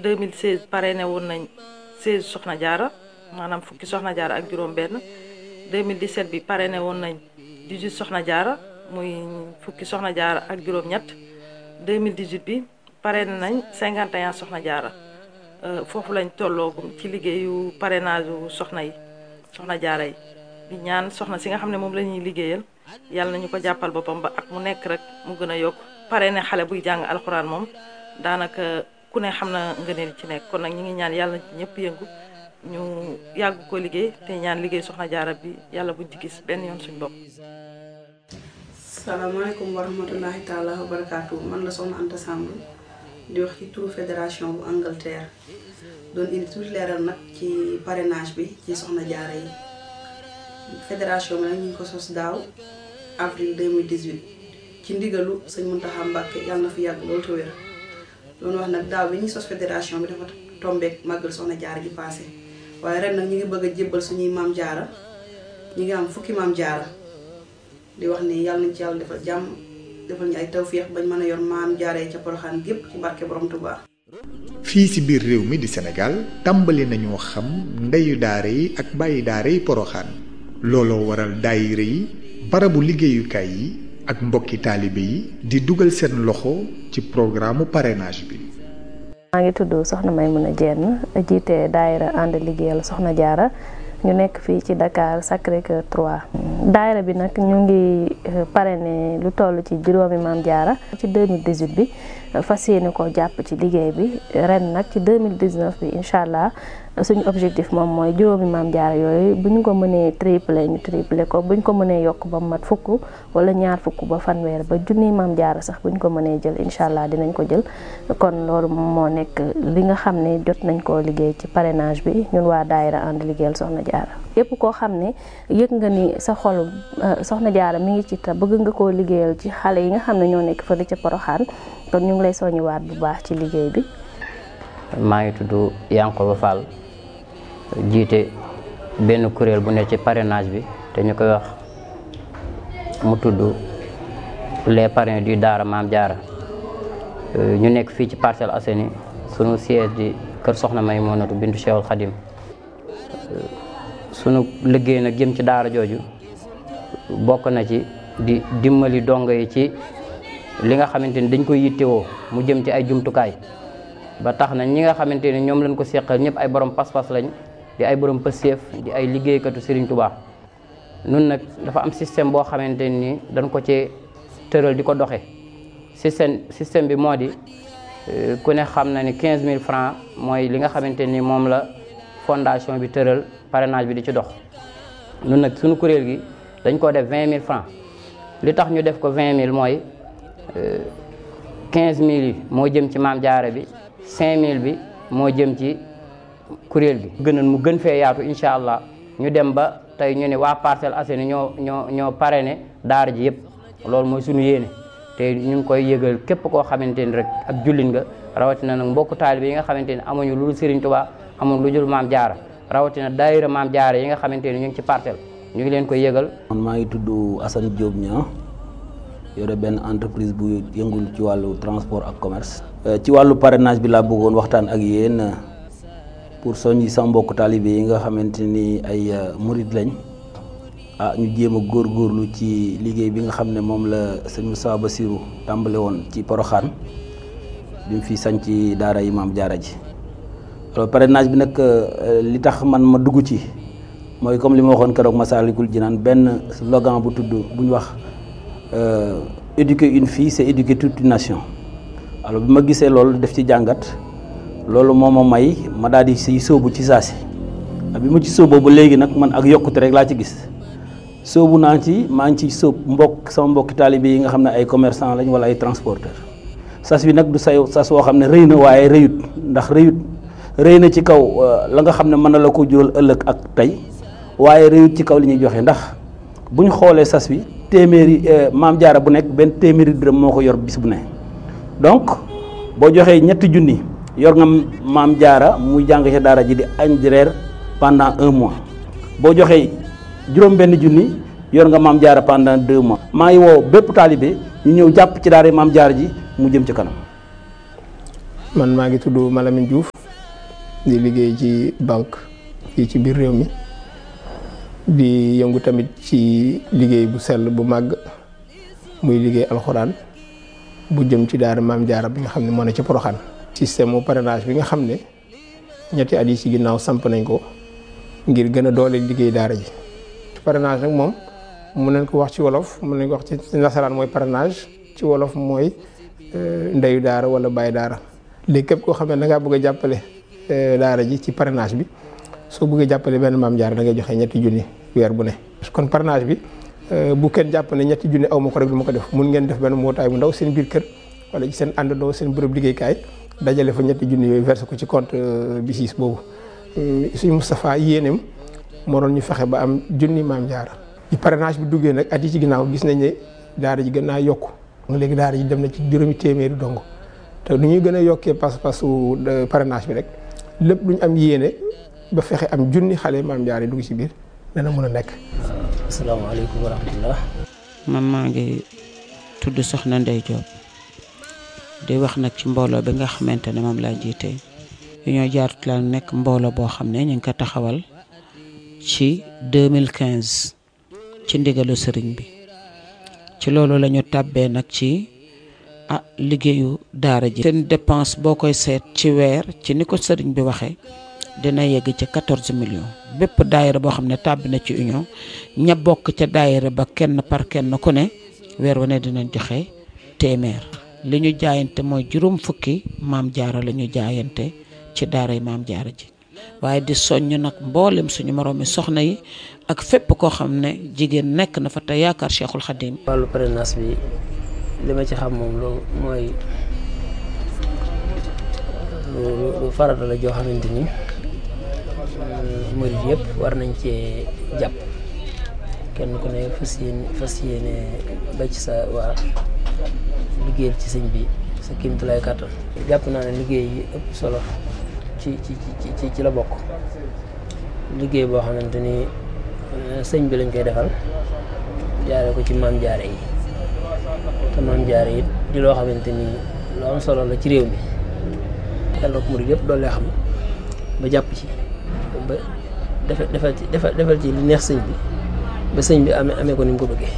2016 parrainé woon nañ 16 soxna jaara maanaam fukki soxna jaara ak juróom benn 2017 bi parrainé woon nañ 18 soxna jaara muy fukki soxna jaara ak juróom ñett 2018 bi parrainé nañ 51 soxna jaara foofu lañ tolloogum ci liggéeyu parrainage soxna yi soxna jaara yi di ñaan soxna si nga xam ne moom la ñuy liggéeyal yàlla nañu ko jàppal boppam ba ak mu nekk rek mu gën a yokk parrainé xale buy jàng alxuraan moom daanaka ku ne xam na ngëneel ci nekk kon nag ñi ngi ñaan yàlla ci ñëpp yëngu ñu yàgg ko liggéey te ñaan liggéey soxna jaara bi yàlla buñ ci gis benn yoon suñ bopp. salaamaaleykum wa rahmatullahi taala wa barakaatu man la soxna Anta Samb di wax ci turu fédération bu Angleterre doon indi tuuti leeral nag ci parrainage bi ci soxna jaara yi fédération bi nag ñu ngi ko sos daaw avril 2018 ci ndigalu sëñ Muntaxa Mbàkke yàlla na fi yàgg loolu te wér doon wax nag daaw bi ñuy sos fédération bi dafa tombeek màggal soxna jaara ji passé waaye ren nag ñu ngi bëgg a jébbal suñuy maam jaara ñu ngi am fukki maam jaara di wax ni yàlla nañ ci yàlla defal jàmm defal ñu ay tawféex bañ mën a yor maam jaara yi ca Poroxaan gépp ci barke borom Tuubaa. fii ci biir réew mi di Sénégal tàmbali nañoo xam ndeyu daara yi ak bàyyi daara yi Poroxaan looloo waral daayira yi barabu liggéeyukaay yi ak mbokki taalibe yi di dugal seen loxo ci programme parrainage bi. maa ngi tudd Soxna Maymuna Jenn jiite daayira ànd liggéeyal Soxna Jaara ñu nekk fii ci Dakar Sacré-Cœur 3. daayira bi nag ñu ngi parrainé lu toll ci juróomi maam jaara ci 2018 bi fas yéene ko jàpp ci liggéey bi ren nag ci 2019 bi incha allah suñu objectif moom mooy juróomi maam jaara yooyu bu ñu ko mënee tripler ñu tripler ko bu ñu ko mënee yokk ba mat fukk wala ñaar fukk ba fanweer ba junni maam jaara sax bu ñu ko mënee jël incha allah dinañ ko jël kon loolu moo nekk li nga xam ne jot nañ koo liggéey ci parrainage bi ñun waa daayira ànd liggéeyal soxna jaara yépp koo xam ne yëg nga ni sa xol soxna jaara mi ngi ci te bëgg nga koo liggéeyal ci xale yi nga xam ne ñoo nekk fële ca Poroxaan kon ñu ngi lay soññiwaat bu baax ci liggéey bi. maa ngi tudd Yankoba Fall jiite benn kuréel bu ne ci parrainage bi te ñu koy wax mu tudd les parrains du Daara Maam Jaara ñu nekk fii ci Parcelles Assainies sunu siège di kër Soxna Maymunatu bintu Cheikhul Khadim sunu liggéey nag jëm ci daara jooju bokk na ci di dimbali dongo yi ci li nga xamante ni dañ koy yittewoo mu jëm ci ay jumtukaay ba tax na ñi nga xamante ni ñoom lañ ko seqal ñëpp ay borom pas-pas lañ di ay borom pëseef di ay liggéeykatu Serigne Touba nun nag dafa am système boo xamante ni dañ ko ci tëral di ko doxe système bi moo di ku ne xam na ni 15000 francs mooy li nga xamante ni moom la fondation bi tëral parrainage bi di ci dox nun nag suñu kuréel gi dañ ko def 20000 francs li tax ñu def ko 20000 mooy 15000 yi moo jëm ci maam jaara bi 5000 bi moo jëm ci kuréel gi gënoon mu gën fee yaatu incha allah ñu dem ba tey ñu ne waa Parcelles Assainies ñoo parrainé daara ji yëpp loolu mooy suñu yéene te ñu ngi koy yëgal képp koo xamante ni rek ak jullit nga rawatina nag mbokku taalibe yi nga xamante ni amuñu lu dul Serigne Touba amuñu lu dul maam jaara rawatina daayira maam jaara yi nga xamante ni ñu ngi ci parcelle ñu ngi leen koy yëgal. man maa ngi tudd Assane Diop Niang yore benn entreprise bu yëngul ci wàllu transport ak commerce. ci wàllu parrainage bi laa bëggoon waxtaan ak yéen pour soññi sa mbokku taalibe yi nga xamante ni ay murid lañ ñu jéem a góorgóorlu ci liggéey bi nga xam ne moom la sëñ Moussa Bassirou tàmbale woon ci Poroxaan bi mu fi sañ ci daara yi maam jaara ji. alors parrainage bi nag li tax man ma dugg ci mooy comme li ma waxoon keroog Massalikul Jinaan benn slogan bu tudd bu ñu wax éduquer une fille c'est éduquer toute une nation. alors bi ma gisee loolu def ci jàngat loolu moo ma may ma daal di si sóobu ci saasi bi ma ci sóoboo ba léegi nag man ak yokkute rek laa ci gis sóobu naa ci maa ngi ci sóob sama mbokki taalibe yi nga xam ne ay commerçant lañ wala ay transporteur sas bi nag du sas woo xam ne rëy na waaye rëyut ndax rëy na ci kaw la nga xam ne mën na la ko jural ëllëg ak tey waaye rëyut ci kaw li ñuy joxe ndax bu ñu xoolee sas bi téeméeri maam jaara bu nekk benn téeméeri dërëm moo ko yor bis bu ne donc boo joxee 3 junni yor nga maam jaara muy jàng ci daara ji di añ di reer pendant 1 mois boo joxee juróom benn junni yor nga maam jaara pendant 2 mois. maa ngi woo bépp taalibe ñu ñëw jàpp ci daara maam jaara ji mu jëm ci kanam. man maa ngi tudd Malamine Diouf di liggéey ci banque fii ci biir réew mi di yëngu tamit ci liggéey bu sell bu màgg muy liggéey alxuraan bu jëm ci daara Maam Jaara bi nga xam ne moo ne ci Poroxaan. système mu parrainage bi nga xam ne ñetti at yi ci ginnaaw samp nañ ko ngir gën a doole liggéey daara ji. parrainage nag moom mun nañ ko wax ci wolof mun nañ ko wax ci nasaraan mooy parrainage, ci wolof mooy ndeyu daara wala bàyyi daara. léegi képp koo xam ne da ngaa bëgg a jàppale daara ji ci parrainage bi soo bëggee jàppale benn Maam Jaara da ngay joxe ñetti junni weer bu ne. kon parrainage bi bu kenn jàpp ne ñetti junni aw ma ko rek du ma ko def mun ngeen def benn mbootaay bu ndaw seen biir kër wala ci seen àndandoo seen bërëb liggéeykaay dajale fa ñetti junni yooyu versé ko ci compte BICIS boobu. suñu Moustapha yéeneem moo doon ñu fexe ba am junni Maam Jaara. ci parrainage bi duggee nag at yi ci ginnaaw gis nañ ne daara ji gën naa yokku léegi daara ji dem na ci juróomi téeméeri dong te nu ñuy gën a yokkee pas-pasu parrainage bi rek lépp lu ñu am yéene ba fexe am junni xale Maam Jaara dugg ci biir dana mën a nekk. asalaamaaleykum wa rahmatullah. man maa ngi tudd Soxna Ndey Diop di wax nag ci mbooloo bi nga xamante ne moom laa jiite Union Jaaratu la nekk mbooloo boo xam ne ñu ngi ko taxawal ci 2015 ci ndigalu sëriñ bi ci loolu la ñu tàbbee nag ci liggéeyu daara ji. seen dépense boo koy seet ci weer ci ni ko sëriñ bi waxee dina yegg ci 14 millions bépp daayira boo xam ne tàbbi na ci union ña bokk ca daayira ba kenn par kenn ku ne weer wu ne dinañ joxe téeméer. li ñu jaayante mooy juróom fukki Maam Jaara la ñu jaayante ci daara yi Maam Jaara ji waaye di soññ nag mboolem suñu moroomi soxna yi ak fépp koo xam ne jigéen nekk na fa te yaakaar Cheikhul Khadim. wàllu parrainage bi li ma ci xam moom loolu mooy lu farata la joo xamante ni murid yëpp war nañ cee jàpp kenn ku ne fas yéene ba ci sa waa liggéeyal ci sëñ bi sa kéemtulaay kàttan. jàpp naa ne liggéey yi ëpp solo ci la bokk liggéey boo xamante ni sëñ bi lañ koy defal jaare ko ci Maam Jaara yi te Maam Jaara yi di loo xamante ni lu am solo la ci réew mi yàlla ko murid yëpp doole xam ba jàpp ci ba defal ci li neex sëñ bi ba sëñ bi amee ko ni mu ko bëggee.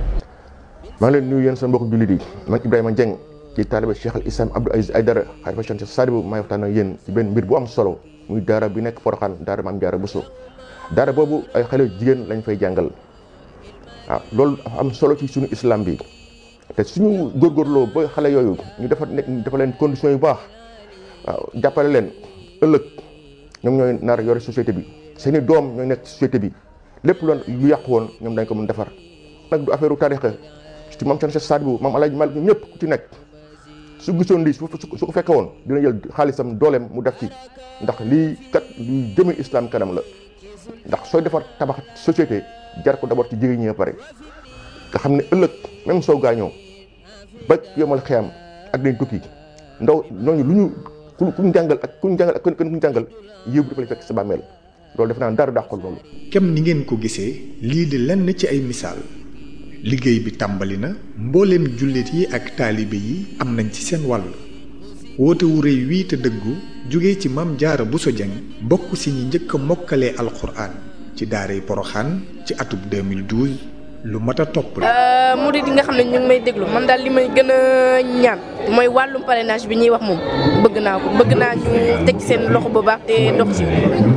maa ngi leen nuyu yéen seen mbokku jullit yi man Ibrahima Dieng ci taalibe Cheikh al Islam Abdou Aziz Aïdara xalifa Cheikh Sadibou may waxtaan ak yéen ci benn mbir bu am solo muy daara bi nekk Porokhane daara Maam Jaara Bousso. daara boobu ay xale jigéen lañ fay jàngal waaw loolu dafa am solo ci suñu islam bi te suñu góorgóorloo ba xale yooyu ñu dafa leen conditions yu baax waaw jàppale leen ëllëg ñoom ñooy nar yore société bi seeni doom ñooy nekk société bi lépp lu yàqu woon ñoom dañ ko mën defar nag du affaire tarixa ci Maam Cheikh Sadibou Maam Alaaji Malik ñoom ñëpp ku ci nekk su gisoon lii su ko fekke woon dina jël xaalisam dooleem mu def ci ndax lii kat luy jëme islam kanam la ndax sooy defar tabax société jar ko d'abord ci jigéen ñi pare nga xam ne ëllëg même soo gaañoo ba yomal xiyam ak dañ tukki ndaw ñooñu lu ñu kuñ jàngal ak kuñ jàngal yëpp dafa lay fekk sa bàmmeel loolu def naa dara dàqul loolu. kem ni ngeen ko gisee lii di lenn ci ay misaal liggéey bi tàmbali na mbooleem jullit yi ak taalibe yi am nañ ci seen wàll woote wu rëy wii te dëggu jóge ci Maam Jaara Bousso Dieng bokk ci ñi njëkk a mokkalee alxuraan ci daaray Porokhane ci atub 2012 lu mat a topp la. murid yi nga xam ne ñu ngi may déglu man daal li may gën a ñaan mooy wàllum parrainage bi ñuy wax moom bëgg naa ñu teg seen loxo bu baax te dox ci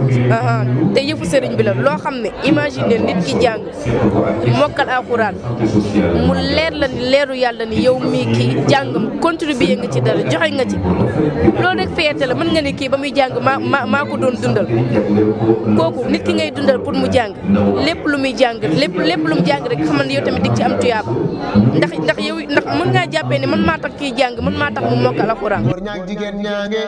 te yëfu sëriñ bi la loo xam ne imagine nit ki jàng mokkal alxuraan mu leer la ni leeru yàlla ni yow mii kii jàngam contribuer nga ci dara joxe nga ci loolu rek fierté la mën nga ne kii ba muy jàng maa ko doon dundal kooku nit ki ngay dundal pour mu jàng lépp lu muy jàng lépp lu mu jàng rek xamal ne yow tamit dig ci am tuyaaba ndax mën ngaa jàppee ne man maa tax kii jàng man maa tax mu mokkal alxuraan. góor ñaag jigéen ñaange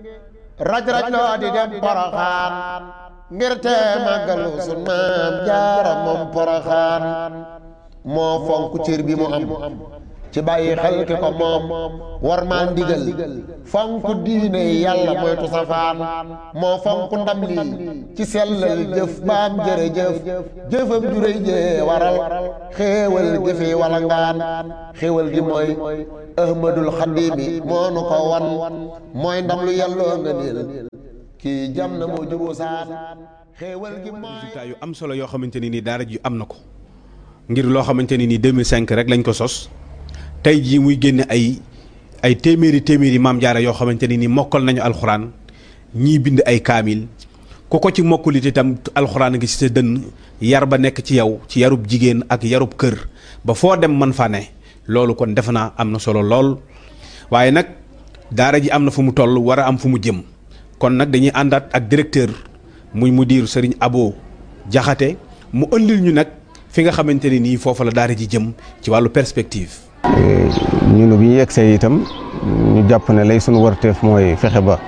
raj loo di dem Porokhane ngir te màggalu sun Maam Jaara moom Porokhane moo fonk cër bi mu am ci bàyyi xel ki ko moom war maa ndigal fonk diine yàlla moytu safaan moo fonk ndam lii ci sellal jëf baam jërëjëf jëfam juréy jee waral xéewal gi fi wala ngaan xéewal gi mooy ahmadul xadimi moo nu ko wan mooy ndam lu yàlloo nga niil kii jam na moo juboo saan xéewal gi mooy résultat yu am solo yoo xamante ni nii daara ji am na ko ngir loo xamante ni nii 2005 rek lañ ko sos tey jii muy génne ay téeméeri maam jaara yoo xamante ni nii mokkal nañu alxuraan ñii bind ay kaamil ku ko ci mokkulit itam alxuraan ngi ci sa dënn yar ba nekk ci yow ci yarub jigéen ak yarub kër ba foo dem man fa ne loolu kon defe naa am na solo lool waaye nag daara ji am na fu mu toll war a am fu mu jëm kon nag dañuy àndaat ak directeur muy mudir Serigne Abo Jaxate mu ëndil ñu nag fi nga xamante ne nii foofa la daara ji jëm ci wàllu perspective. ñun bi ñu yegsee itam ñu jàpp ne lay sunu warteef mooy fexe ba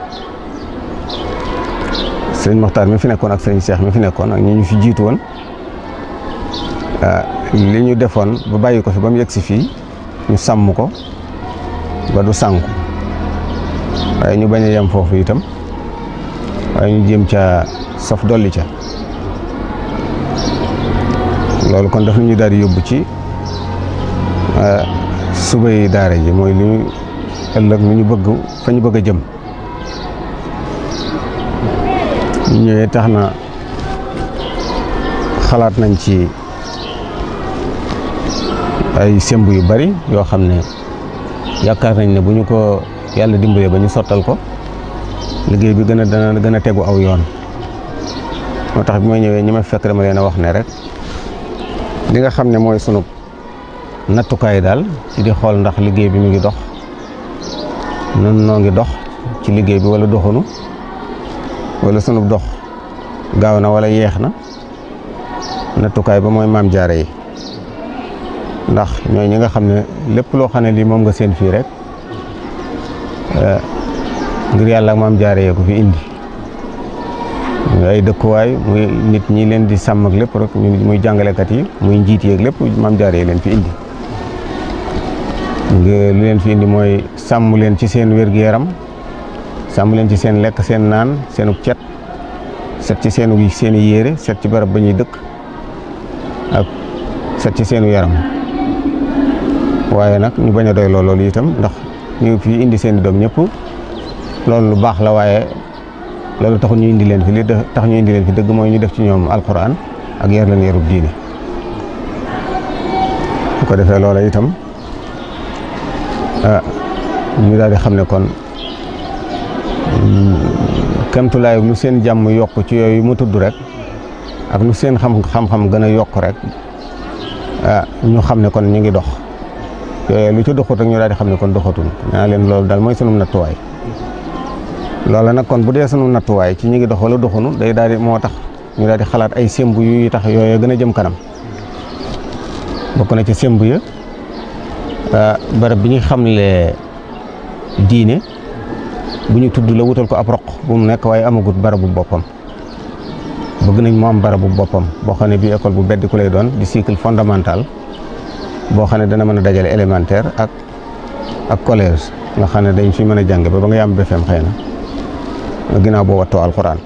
sëriñ Moxtaar mi fi nekkoon ak sëriñ Cheikh mi fi nekkoon ak ñi ñu fi jiitu woon li ñu defoon ba bàyyi ko fi ba mu yegsi fii ñu sàmm ko ba du sànku waaye ñu bañ a yem foofu itam waaye ñu jéem ca saf dolli ca loolu kon daf ñu daal di yóbbu ci subay daara ji mooy li ñu ëllëg lu ñu bëgg fa ñu bëgg a jëm ñu ñëwee tax na xalaat nañ ci ay semb yu bari yoo xam ne yaakaar nañ ne bu ñu ko yàlla dimbalee ba ñu sottal ko liggéey bi dana gën a tegu aw yoon moo tax bi ma ñëwee ñi ma fekk dama leen a wax ne rek li nga xam ne mooy sunu nattukaay daal ci di xool ndax liggéey bi mu ngi dox nun noo ngi dox ci liggéey bi wala doxunu wala sunu dox gaaw na wala yeex na nattukaay ba mooy maam jaare yi ndax ñooy ñi nga xam ne lépp loo xam ne lii moom nga seen fii rek ngir yàlla ak maam jaare yee ko fi indi ay dëkkuwaay muy nit ñi leen di sàmm ak lépp rek muy jàngalekat yi muy njiit yeeg lépp maam jaare yi leen fi indi lu leen fi indi mooy sàmm leen ci seen wér-gu-yaram sàmm leen ci seen lekk seen naan seenug cet set ci seen i yére set ci barab ba ñuy dëkk ak set ci seenu yaram waaye nag ñu bañ a doy loolu itam ndax ñu fi indi seen i doom ñëpp loolu lu baax la waaye loolu taxul ñu indi leen fi li tax ñu indi leen fi dëgg mooy ñu def ci ñoom alquran ak yar leen yarub diine su ko defee loola itam ñu daal di xam ne kon kemtulaay lu seen jàmm yokk ci yooyu mu tudd rek ak lu seen xam-xam gën a yokk rek ñu xam ne kon ñu ngi dox yooyu lu ci doxut rek ñu daal di xam ne kon doxatul naa leen loolu daal mooy sunu nattuwaay loola nag kon bu dee sunu nattuwaay ci ñu ngi dox wala doxunu day daal di moo tax ñu daal di xalaat ay semb yu tax yooyu gën a jëm kanam bokk na ci semb ya barab bi ñu xamle diine bu ñu tudd la wutal ko ab roq bu mu nekk waaye amagut barabu boppam bëgg nañ mu am barabu boppam boo xam ne bii école bu beddi ku lay doon di cycle fondamental boo xam ne dana mën a dajale élémentaire ak collège nga xam ne dañ fi mën a jànge ba nga yam BFEM xëy na ginnaaw boo wattoo alxuraan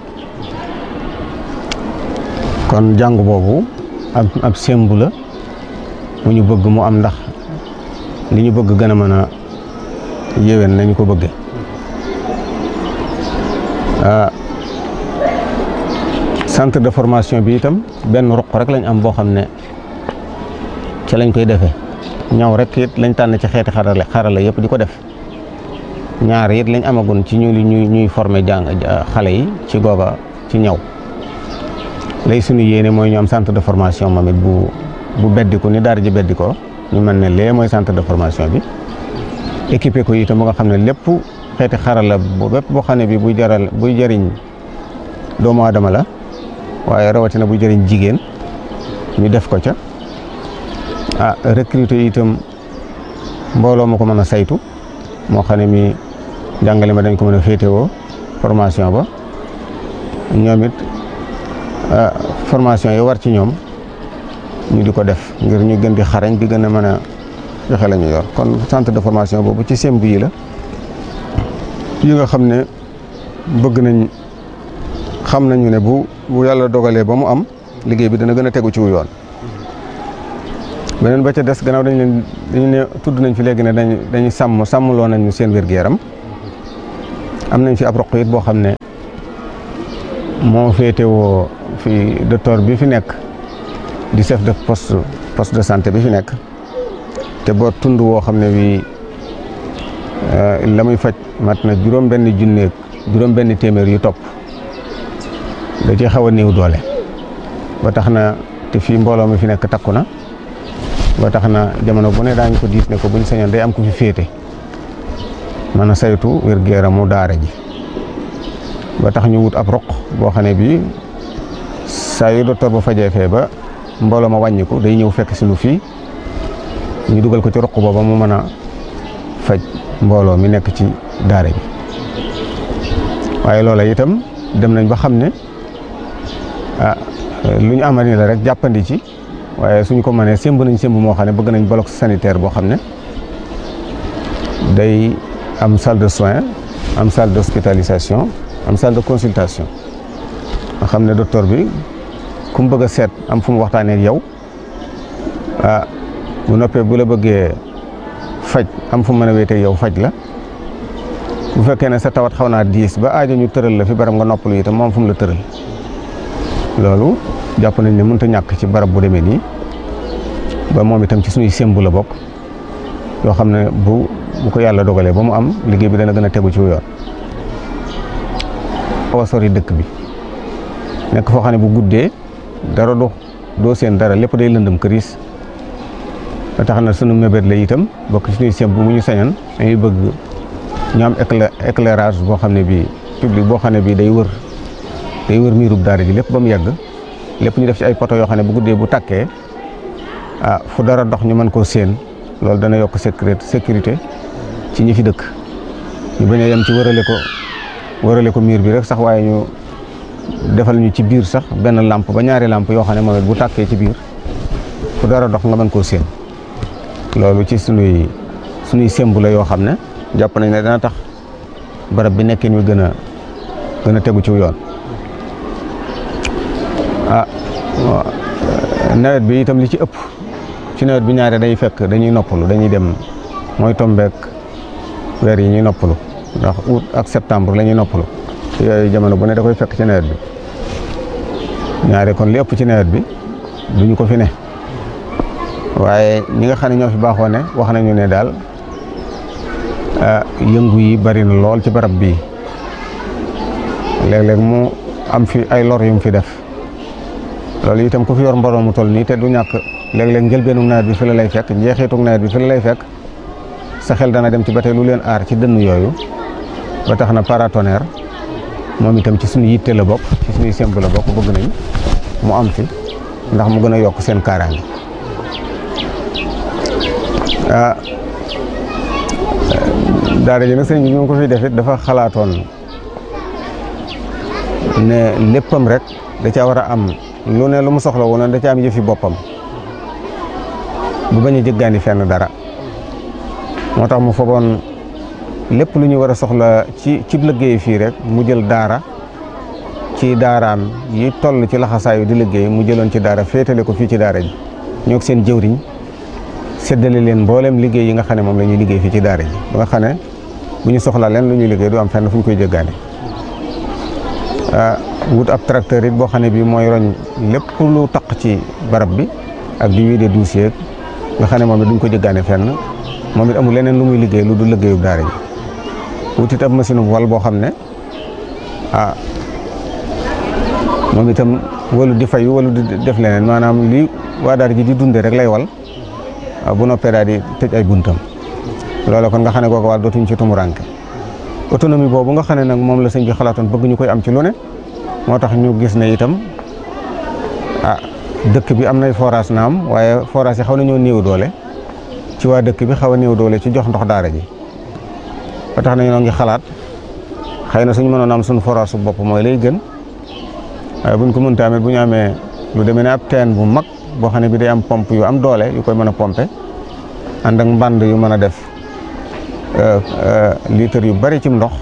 kon jàng boobu ab sembu la bu ñu bëgg mu am ndax li ñu bëgg gën a mën a yéwén nañu ko bëgge centre de formation bi itam benn ruq rek lañ am boo xam ne ci lañ koy defee ñaw rek it lañ tànn ci xeeti xarala yëpp di ko def ñaar it lañ amagun ci ñuy former xale yi ci googa ci ñaw lay suñu yéene mooy ñu am centre de formation moom it bu beddiku ni daara ji beddikoo ñu mën ne lee mooy centre de formation bi équipé ko itam ba nga xam ne lépp xeeti xarala bépp boo xam ne bi buy jëriñ doomu aadama la waaye rawatina buy jëriñ jigéen ñu def ko ca recruter itam mbooloo ma ko mën a saytu moo xam ne mi jàngale ma dañ ko mën a féetewoo formation ba ñoom it formation yi war ci ñoom ñu di ko def ngir ñu gën di xarañ di gën a mën a joxe la ñu yor kon centre de formation boobu ci semb yi la yi nga xam ne bëgg nañ xam nañu ne bu yàlla dogalee ba mu am liggéey bi dana gën a tegu ci wu yoon. beneen ba ca des gannaaw dañu ne tudd nañ fi léegi ne dañuy sàmmloo nañu seen wér-gu-yaram am nañ fi ab roq it boo xam ne moo féetewoo fi docteur bi fi nekk di chef de poste de santé bi fi nekk te boo tund woo xam ne bii la muy faj mat na juróom-benn téeméer yu topp da ci xaw a néew doole ba tax na te fii mbooloo mi fi nekk takku na ba tax na jamono bu ne daañu ko diis ne ko buñ sañoon day am ku fi féete mën a saytu wér-gu-yaramu daara ji ba tax ñu wut ab roq boo xam ne bii saa yu docteur ba fajee fee ba mbooloo ma wàññiku day ñëw fekk si nu fii ñu dugal ko ci roq booba mu mën a faj mbooloo mi nekk ci daara ji waaye loola itam dem nañ ba xam ne lu ñu amal ni la rek jàppandi ci waaye suñu ko mënee sémb nañ sémb moo xam ne bëgg nañ bloc sanitaire boo xam ne day am salle de soins am salle d'hospitalisation am salle de consultation nga xam ne docteur bi ku mu bëgg a seet am fu mu waxtaanee ak yow bu noppee bu la bëggee faj am fu mu mën a wéetee yow faj la bu fekkee ne sa tawat xaw naa diis ba aajo ñu tëral la fi barab nga noppalu itam moom fu mu la tëral loolu jàpp nañ ne mënut a ñàkk ci barab bu demee nii ba moom itam ci suñuy sémbu la bokk yoo xam ne bu ko yàlla dogalee ba mu am liggéey bi dana gën a tegu ci yoon. xaw a sori dëkk bi nekk foo xam ne bu guddee dara doo seen dara lépp day lëndëm këriis ba tax na sunu mébét la itam bokk ci suñuy sémbu mu ñu sañan dañuy bëgg ñu am éclairage boo xam ne bii public boo xam ne bii day wër miirub daara ji lépp ba mu yegg lépp ñu def ci ay poto yoo xam ne bu guddee bu tàkkee fu dara dox ñu mën koo séen loolu dana yokk sécurité ci ñi fi dëkk ñu bañ a yem ci wërale ko miir bi rek sax waaye ñu defal ñu ci biir sax benn lampe ba ñaari lampe yoo xam ne moom it bu tàkkee ci biir fu dara dox nga mën koo séen loolu ci sunuy sémbu la yoo xam ne jàpp nañ ne dana tax barab bi nekkin wi gën a tegu ci yoon. nawet bi itam li ci ëpp ci nawet bi ñaare day fekk dañuy noppalu dañuy dem mooy tombeek weer yi ñuy noppalu ndax août ak septembre la ñuy noppalu yooyu jamono bu ne da koy fekk ci nawet bi ñaare kon li ëpp ci nawet bi duñu ko fi ne waaye ñi nga xam ne ñoo fi baaxoo ne wax nañu ne daal yëngu yi bari na lool ci barab bii léeg-léeg mu am fi ay lor yu mu fi def loolu itam ku fi yor mbooloo mu toll nii te du ñàkk léeg-léeg njëlbeenu nawet bi fi la lay fekk njeexitug nawet bi fi la lay fekk sa xel dana dem ci ba tey lu leen aar ci dënn yooyu ba tax na paratonnerre moom itam ci suñu yitte la bokk ci suñuy semb la bokk bëgg nañ mu am fi ndax mu gën a yokk seen kaaraange daara ji nag sëñ bi ñu ko fi def it dafa xalaatoon ne léppam rek da caa war a am lu ne lu mu soxla woon da ca am yëfi boppam bu bañ a jëggaani fenn dara moo tax mu fogoon lépp lu ñu war a soxla ci liggéey fii rek mu jël daara ci daaraam yi toll ci laxasaayu di liggéey mu jëloon ci daara féetale ko fii ci daara ji ñoo seen jëwriñ séddale leen mbooleem liggéey yi nga xam ne moom la ñuy liggéey fii ci daara ji ba nga xam ne bu ñu soxla leen lu ñuy liggéey du am fenn fu ñu koy jëggaani wut ab tracteur it boo xam ne bii mooy roñ lépp lu taq ci barab bi ak di wiide dossier nga xam ne moom it duñ ko jëggaane fenn moom it amul leneen lu muy liggéey lu du liggéeyub daara ji wut it ab machine wal boo xam ne moom itam walu di fayu walu di def leneen maanaam li waa daara ji di dunde rek lay wal bu noppee daal di tëj ay buntam loolu kon nga xam ne kooku wàll dootuñ ci tumuranke autonomie boobu nga xam ne nag moom la sëñ bi xalaatoon bëgg ñu koy am ci lu ne moo tax ñu gis ne itam dëkk bi am nay forage naam waaye forage yi xaw nañoo néew doole ci waa dëkk bi xaw a néew doole ci jox ndox daara ji ba tax na ñoo ngi xalaat xëy na suñu mënoon am suñu forage su bopp mooy lay gën waaye buñ ko mënta amee bu ñu amee lu demee ne ab teen bu mag boo xam ne bi day am pompe yu am doole yu koy mën a pomper ànd ak mbànd yu mën a def litre yu bari ci ndox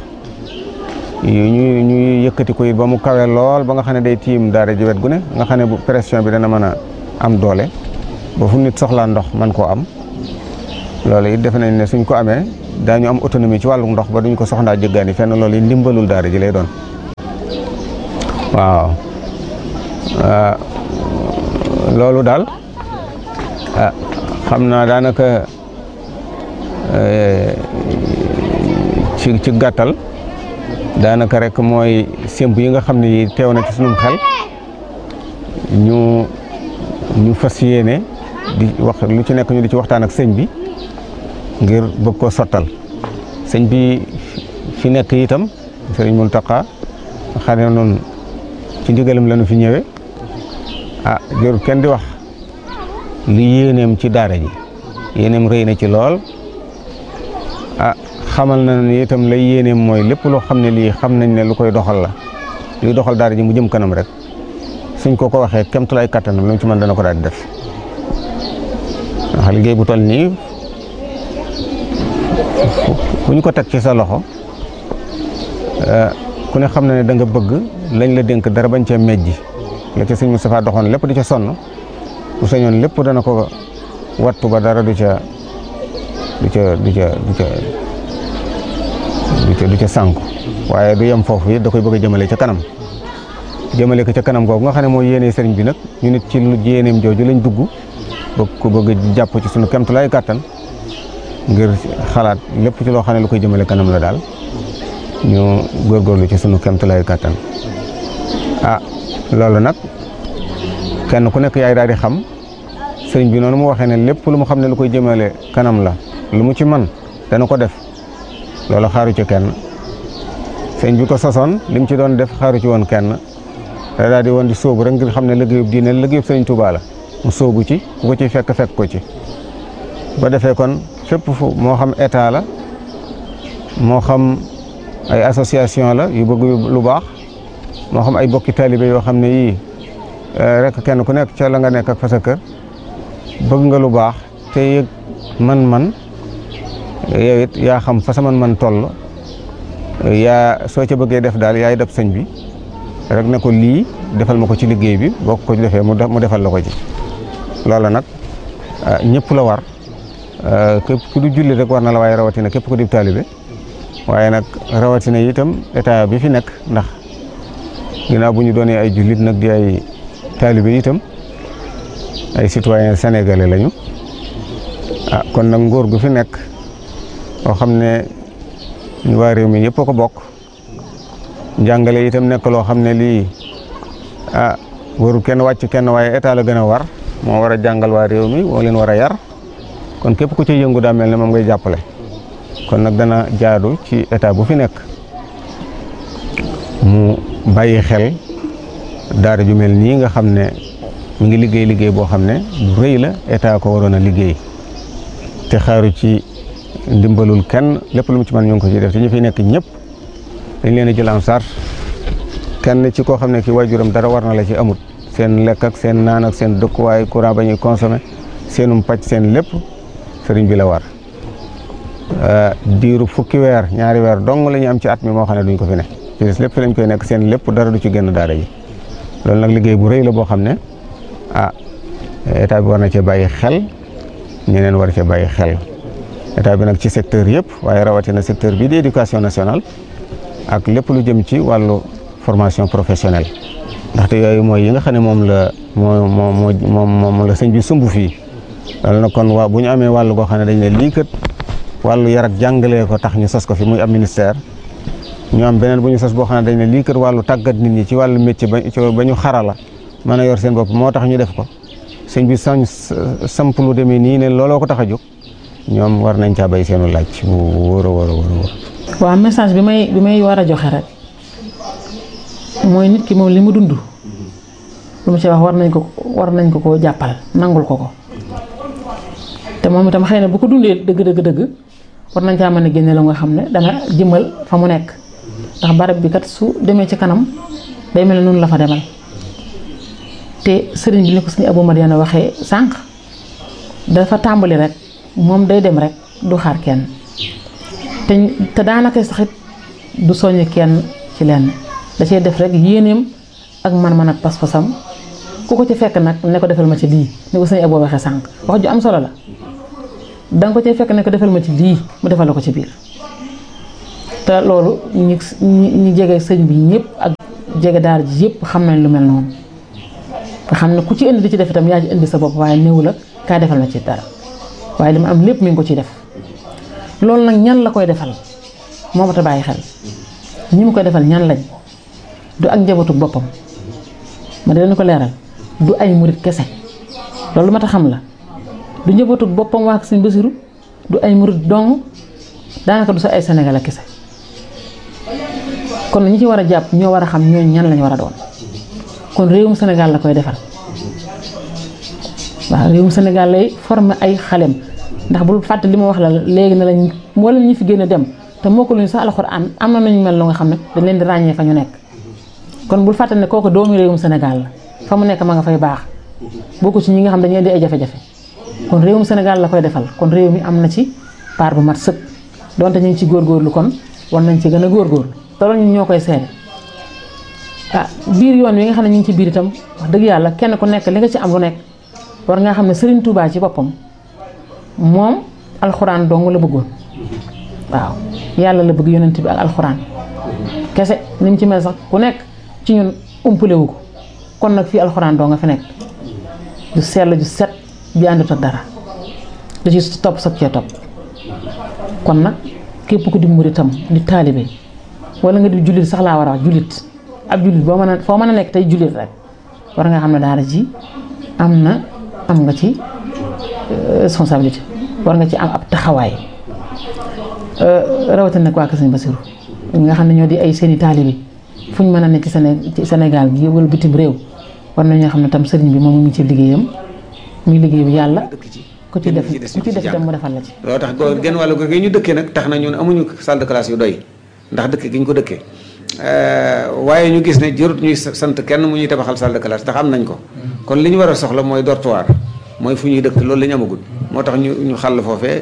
ñuy yëkkati ko it ba mu kawe lool ba nga xam ne day tiim daara ji wet gu ne nga xam ne bu pression bi dana mën a am doole ba fu nit soxlaa ndox man koo am loolu it defe nañ ne suñ ko amee daañu am autonomie ci wàllu ndox ba duñ ko soxlaa jëggaani fenn loolu yi ndimbalul daara ji lay doon waaw loolu daal xam naa daanaka ci gàttal daanaka rek mooy sémb yi nga xam ne yi teew na ci sunum xel ñu fas yéene di wax lu ci nekk ñu di ci waxtaan ak sëñ bi ngir bëgg ko sottal sëñ bi fi nekk itam sëriñ Mountakha xam ne noonu ci ndigalam lañu fi ñëwee jërul kenn di wax li yéeneem ci daara ji yéeneem rëy na ci lool xamal na ne itam lay yéeneem mooy lépp loo xam ne lii xam nañ ne lu koy doxal la luy doxal daara ji mu jëm kanam rek suñ ko waxee kemtulaay kattanam lu mu ci mën dana ko daal di def ndax liggéey bu toll nii ku ñu ko teg ci sa loxo ku ne xam na ne da nga bëgg lañ la dénk dara bañ cee mejji la ca sëñ Moustapha doxoon lépp di ca sonn bu sañoon lépp dana ko wattu ba dara du ca sànku waaye du yem foofu it da koy bëgg a jëmale ca kanam jëmale ko ca kanam googu nga xam ne mooy yéene sëriñ bi nag ñu nit ci lu yéeneem jooju lañ dugg bëgg jàpp ci sunu kemtulaay kàttan ngir xalaat lépp ci loo xam ne lu koy jëmale kanam la daal ñu góorgóorlu ci sunu kemtulaay kàttan loolu nag kenn ku nekk yaay daal di xam sëriñ bi noonu mu waxee ne lépp lu mu xam ne lu koy jëmale kanam la lu mu ci man dana ko def loolu xaaru ci kenn sëriñ bi ko sosoon li mu ci doon def xaaru ci woon kenn da daal di woon di sóobu rek ngir xam ne liggéeyub diine liggéeyub sëriñ Tuubaa la mu sóobu ci ku ko ci fekk ko ci ba defee kon fépp fu moo xam état la moo xam ay association la yu bëgg lu baax moo xam ay bokki taalibe yoo xam ne yii rek kenn ku nekk ca la nga nekk ak fa sa kër bëgg nga lu baax te yëg man-man yow it yaa xam fa sa man-man toll yaa soo ca bëggee def daal yaay def sëñ bi rek ne ko lii defal ma ko ci liggéey bi boo ko defee mu defal la ko ci loolu nag ñëpp la war képp ku du julli rek war na la waaye rawatina képp ku di taalibe waaye nag rawatina itam état bi fi nekk ndax ginnaaw bu ñu doonee ay jullit nag di ay taalibe itam ay citoyen sénégalais lañu kon nag nguur gu fi nekk boo xam ne ñu waa réew mi yëpp a ko bokk njàngale itam nekk loo xam ne lii waru kenn wàcc kenn waaye état la gën a war moo war a jàngal waa réew mi moo leen war a yar kon képp ku ci yëngu daa mel ne moom ngay jàppale kon nag dana jaadu ci état bu fi nekk mu bàyyi xel daara ju mel nii nga xam ne mu ngi liggéey boo xam ne bu rëy la état ko waroon a liggéey te xaaru ci ndimbalul kenn lépp lu mu ci mën ñu ngi ko ci def te ñu fi nekk ñëpp dañ leen a jël en charge kenn ci koo xam ne ki waajuram dara war na la ci amut seen lekk ak seen naan ak seen dëkkuwaay courant ba ñuy consommé seenum pàcc seen lépp sëriñ bi la war diiru fukki weer ñaari weer dong la ñu am ci at mi moo xam ne duñ ko fi ne ci des lépp fi lañ koy nekk seen lépp dara du ci génn daara yi loolu nag liggéey bu rëy la boo xam ne état bi war na cee bàyyi xel ñeneen war cee bàyyi xel état bi nag ci secteur yëpp waaye rawatina secteur bii di éducation nationale ak lépp lu jëm ci wàllu formation professionnelle ndaxte yooyu mooy yi nga xam ne moom la sëñ bi sumb fii loolu nag kon bu ñu amee wàllu goo xam ne dañ ne lii kat wàllu yar ak jàngalee ko tax ñu sos ko fi muy am ministère ñu am beneen bu ñu sos boo xam ne dañ ne lii kat wàllu tàggat nit ñi ci wàllu métier ba ñu xarala mën a yor seen bopp moo tax ñu def ko sëñ bi samp lu demee nii ne looloo ko tax a jóg ñoom war nañ caa bay seenu laaj bu wóor a wóor a wóor. waaw message bi may war a joxe rek mooy nit ki moom li mu dund lu mu ci wax war nañ ko koo jàppal nangul ko te moom itam xëy na bu ko dundee dëgg war nañ caa mën a génne la nga xam ne dana jëmal fa mu nekk ndax barab bi kat su demee ci kanam day mel ne noonu la fa demal te sëriñ bi ni ko suñu Abou Madiana waxee sànq dafa tàmbali rek moom day dem rek du xaar kenn te daanaka saxit du soññ kenn ci lenn da cee def rek yéeneem ak man-man ak pas-pasam ku ko ci fekk nag ne ko defal ma ci lii ni ko sëñ Abo waxee sànq wax ju am solo la danga ko ci fekk ne ko defal ma ci lii mu defal la ko ci biir te loolu ñi jege sëñ bi ñëpp ak jege daara ji yëpp xam nañ lu mel noonu nga xam ne ku ci indi di ci def itam yaa ci indi sa bopp waaye néew la kaa defal ma ci dara waaye li ma am lépp mi ngi ko ciy def loolu nag ñan la koy defal moo ta bàyyi xel ñi mu koy defal ñan lañ du ak njabootu boppam ma di leen ko leeral du ay murit kese loolu ma ta xam la du njabootu boppam waa Sëñ Basiru du ay murit dong daanaka du sa ay Sénégal kese kon ñi ci war a jàpp ñoo war a xam ñooñu ñan lañ war a doon kon réewum Sénégal la koy defal waaw réewum Sénégal lay former ay xalem ndax bul fàtte li ma wax la léegi ne lañ moo leen ñi fi génn dem te moo ko luñu sax alxuraan am na nañu mel lu nga xam ne dañ leen di ràññee fa ñu nekk kon bul fàtte ne kooku doomu réewum Sénégal la fa mu nekk ma nga fay baax bokku ci ñi nga xam dañuy di ay jafe-jafe kon réewum Sénégal la koy defal kon réew mi am na ci part bu mat sëkk donte ñu ngi ci góorgóorlu kon war nañ ci gën a góorgóorlu te loolu ñun ñoo koy seede biir yoon wi nga xam ne ñu ngi ci biir itam wax dëgg yàlla kenn ku nekk li nga ci am lu nekk war nga xam ne Serigne Touba ci boppam moom alxuraan dong la bëggoon waaw yàlla la bëgg yonent bi ak alxuraan kese ni mu ci mel sax ku nekk ci ñun umpale wu ko kon nag fii alxuraan doo nga fi nekk du sell ju set bi àndut ak dara da ci topp soog cee topp kon nag képp ku di muritam di taalibe wala nga di jullit sax laa war a wax jullit ab jullit boo mën a foo mën a nekk tey jullit rek war nga xam ne daara ji am nga ci responsabilité war nga ci am ab taxawaay rawatina nag waa Kër Sëñ Basiru nga xam ne ñoo di ay seeni taalibe fu ñu mën a nekk ci Sénégal gi wala bitim réew war nañoo xam ne tam sëriñ bi moom mu ngi ci liggéeyam muy liggéey bi yàlla ku ci def dem mu defal la ci. loolu tax genn wàllu gi ñu dëkkee nag tax na ñun amuñu salle de classe yu doy ndax dëkk gi ñu ko dëkkee waaye ñu gis ne jërut ñuy sant kenn mu ñuy tabaxal salle de classe ndax am nañ ko kon li ñu war a soxla mooy dortoir mooy fu ñuy dëkk loolu la ñu amagul moo tax ñu xàll foofee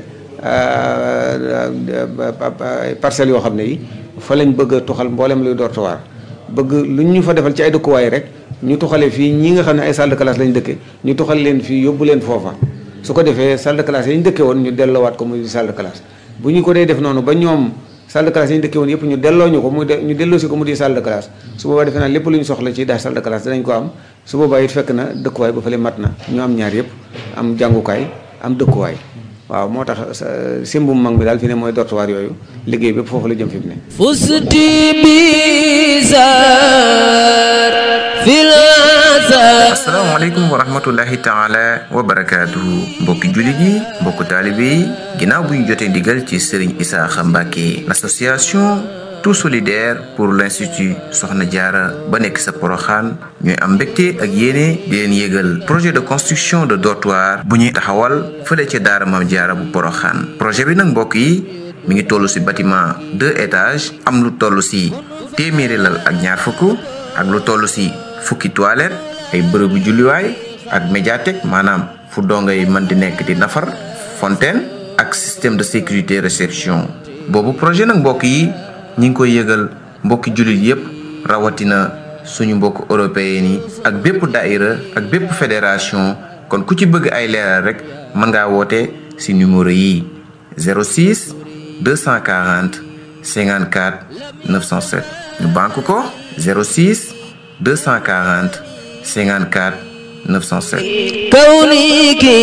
parcelles yoo xam ne yi fa lañ bëgg a tuxal mboolem luy dortoir bëgg lu ñu fa defal ci ay dëkkuwaay rek ñu tuxale fii ñi nga xam ne ay salle de classe lañ dëkke ñu tuxal leen fii yóbbu leen foofa su ko defee salle de classe yi ñu dëkke woon ñu delloowaat ko muy salle de classe bu ñu ko dee def noonu ba ñoom salle de classe yi ñu dëkke woon yëpp ñu delloo ñu ko ñu delloo si ko mu di salle de classe su boobaa defe naa lépp lu ñu soxla ci daal salle de classe dinañ ko am su boobaa it fekk na dëkkuwaay ba fële mat na ñu am ñaar yëpp am jàngukaay am dëkkuwaay waaw moo tax simbum mag bi daal fi ne mooy dortoir yooyu liggéey bépp foofu la jëm fi mu ne fusti bizar fil asalaamaaleykum wa rahmatullahi taala wa barakaatuhu mbokki jullit yi mbokku taalibe yi ginnaaw bu ñu jotee ndigal ci Serigne Isaaxa Mbàkke l'association tout solidaire pour l'institut Soxna Jaara ba nekk sa Poroxaan ñooy am mbégte ak yéene di leen yégal projet de construction de dortoir bu ñuy taxawal fële ca daara Maam Jaara bu Poroxaan projet bi nag mbokk yi mi ngi toll ci bâtiment 2 étages am lu toll ci téeméeri lal ak ñaar fukk ak lu toll ci fukki toilette ay bërëbu julliwaay ak médiathèque maanaam fu dongay mën di nekk di nafar fontaine ak système de sécurité réception boobu projet nag mbokk yi ñi ngi koy yëgal mbokki jullit yépp rawatina suñu mbokk européen yi ak bépp daïra ak bépp fédération kon ku ci bëgg ay leeral rek mën ngaa woote ci numéro yi 06 240 54 907 ñu banque ko 06 240 54 907 kawniki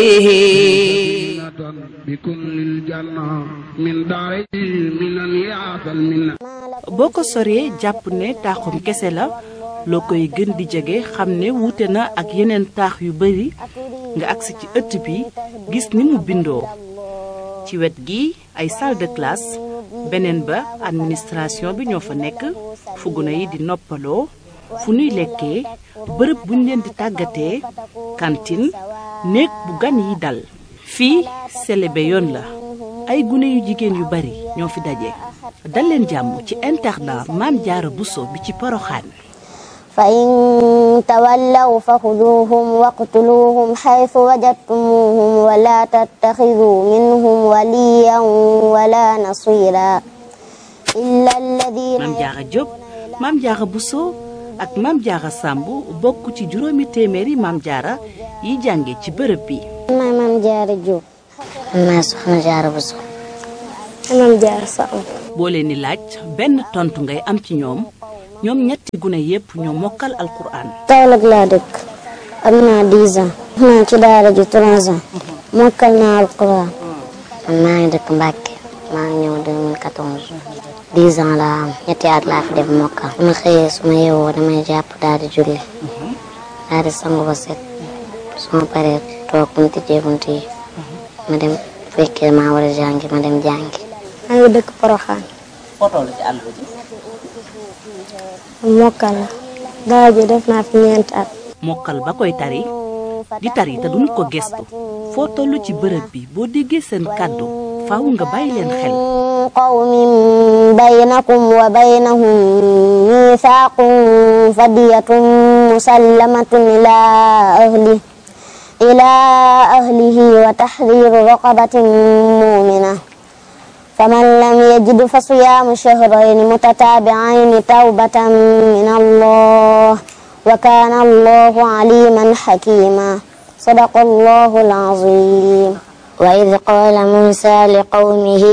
boo ko soree jàpp ne taaxum kese la loo koy gën di jege xam ne wuute na ak yeneen taax yu bari nga agsi ci ëtt bi gis ni mu bindoo ci wet gi ay salle de classe beneen ba administration bi ñoo fa nekk fu gune yi di noppaloo fu nuy lekkee bërëb buñ leen di tàggatee cantine néeg bu gan yi dal fii selebe yoon la ay gune yu jigéen yu bari ñoo fi daje dal leen jàmm ci internat Maam Jaara Buso bi ci Poroxaan فإن تولوا فخذوهم واقتلوهم حيث وجدتموهم ولا تتخذوا منهم وليا ولا نصيرا إلا الذين Mame Diarra Diop Mame Diarra Bousso ak Mame Diarra Samb bokk ci juróomi téeméeri Mame Diarra yi jànge ci bërëb bi. maay Mame Diarra Diop. maay Soxna Diarra Bousso. Mame Diarra Samb. boo leen di laaj benn tontu ngay am ci ñoom ñetti gune yépp ñoo mokkal alquran. Kaolack laa dëkk am naa 10 ans. naa ci daara ji 3 ans. mokkal naa alquran. maa ngi dëkk Mbacke maa ngi ñëw 2014. 10 ans laa am ñetti at laa fi def mokkal. su ma xëyee su ma yeewoo damay jàpp daal di julli. daal di sangu ba set. su ma paree toog bu ñu tijjee bunt yi ma dem fekkee maa war a jàngi ma dem jàngi. maa ngi dëkk Porokhane. foo toll ci àll bi. mokkal la daara ji def naa fi 4 at. mokkal ba koy tari di tari te duñu ko gestu foo toll ci bërëb bi boo déggee seen kàddu faaw nga bàyyi leen xel. qawmin baynakum wa baynahum mithaqun fadiyatun musallamatun ila ahlihi wa tahriru raqabatin mu'minah فمن لم يجد فصيام شهرين متتابعين توبة من الله وكان الله عليما حكيما صدق الله العظيم وإذ قال موسى لقومه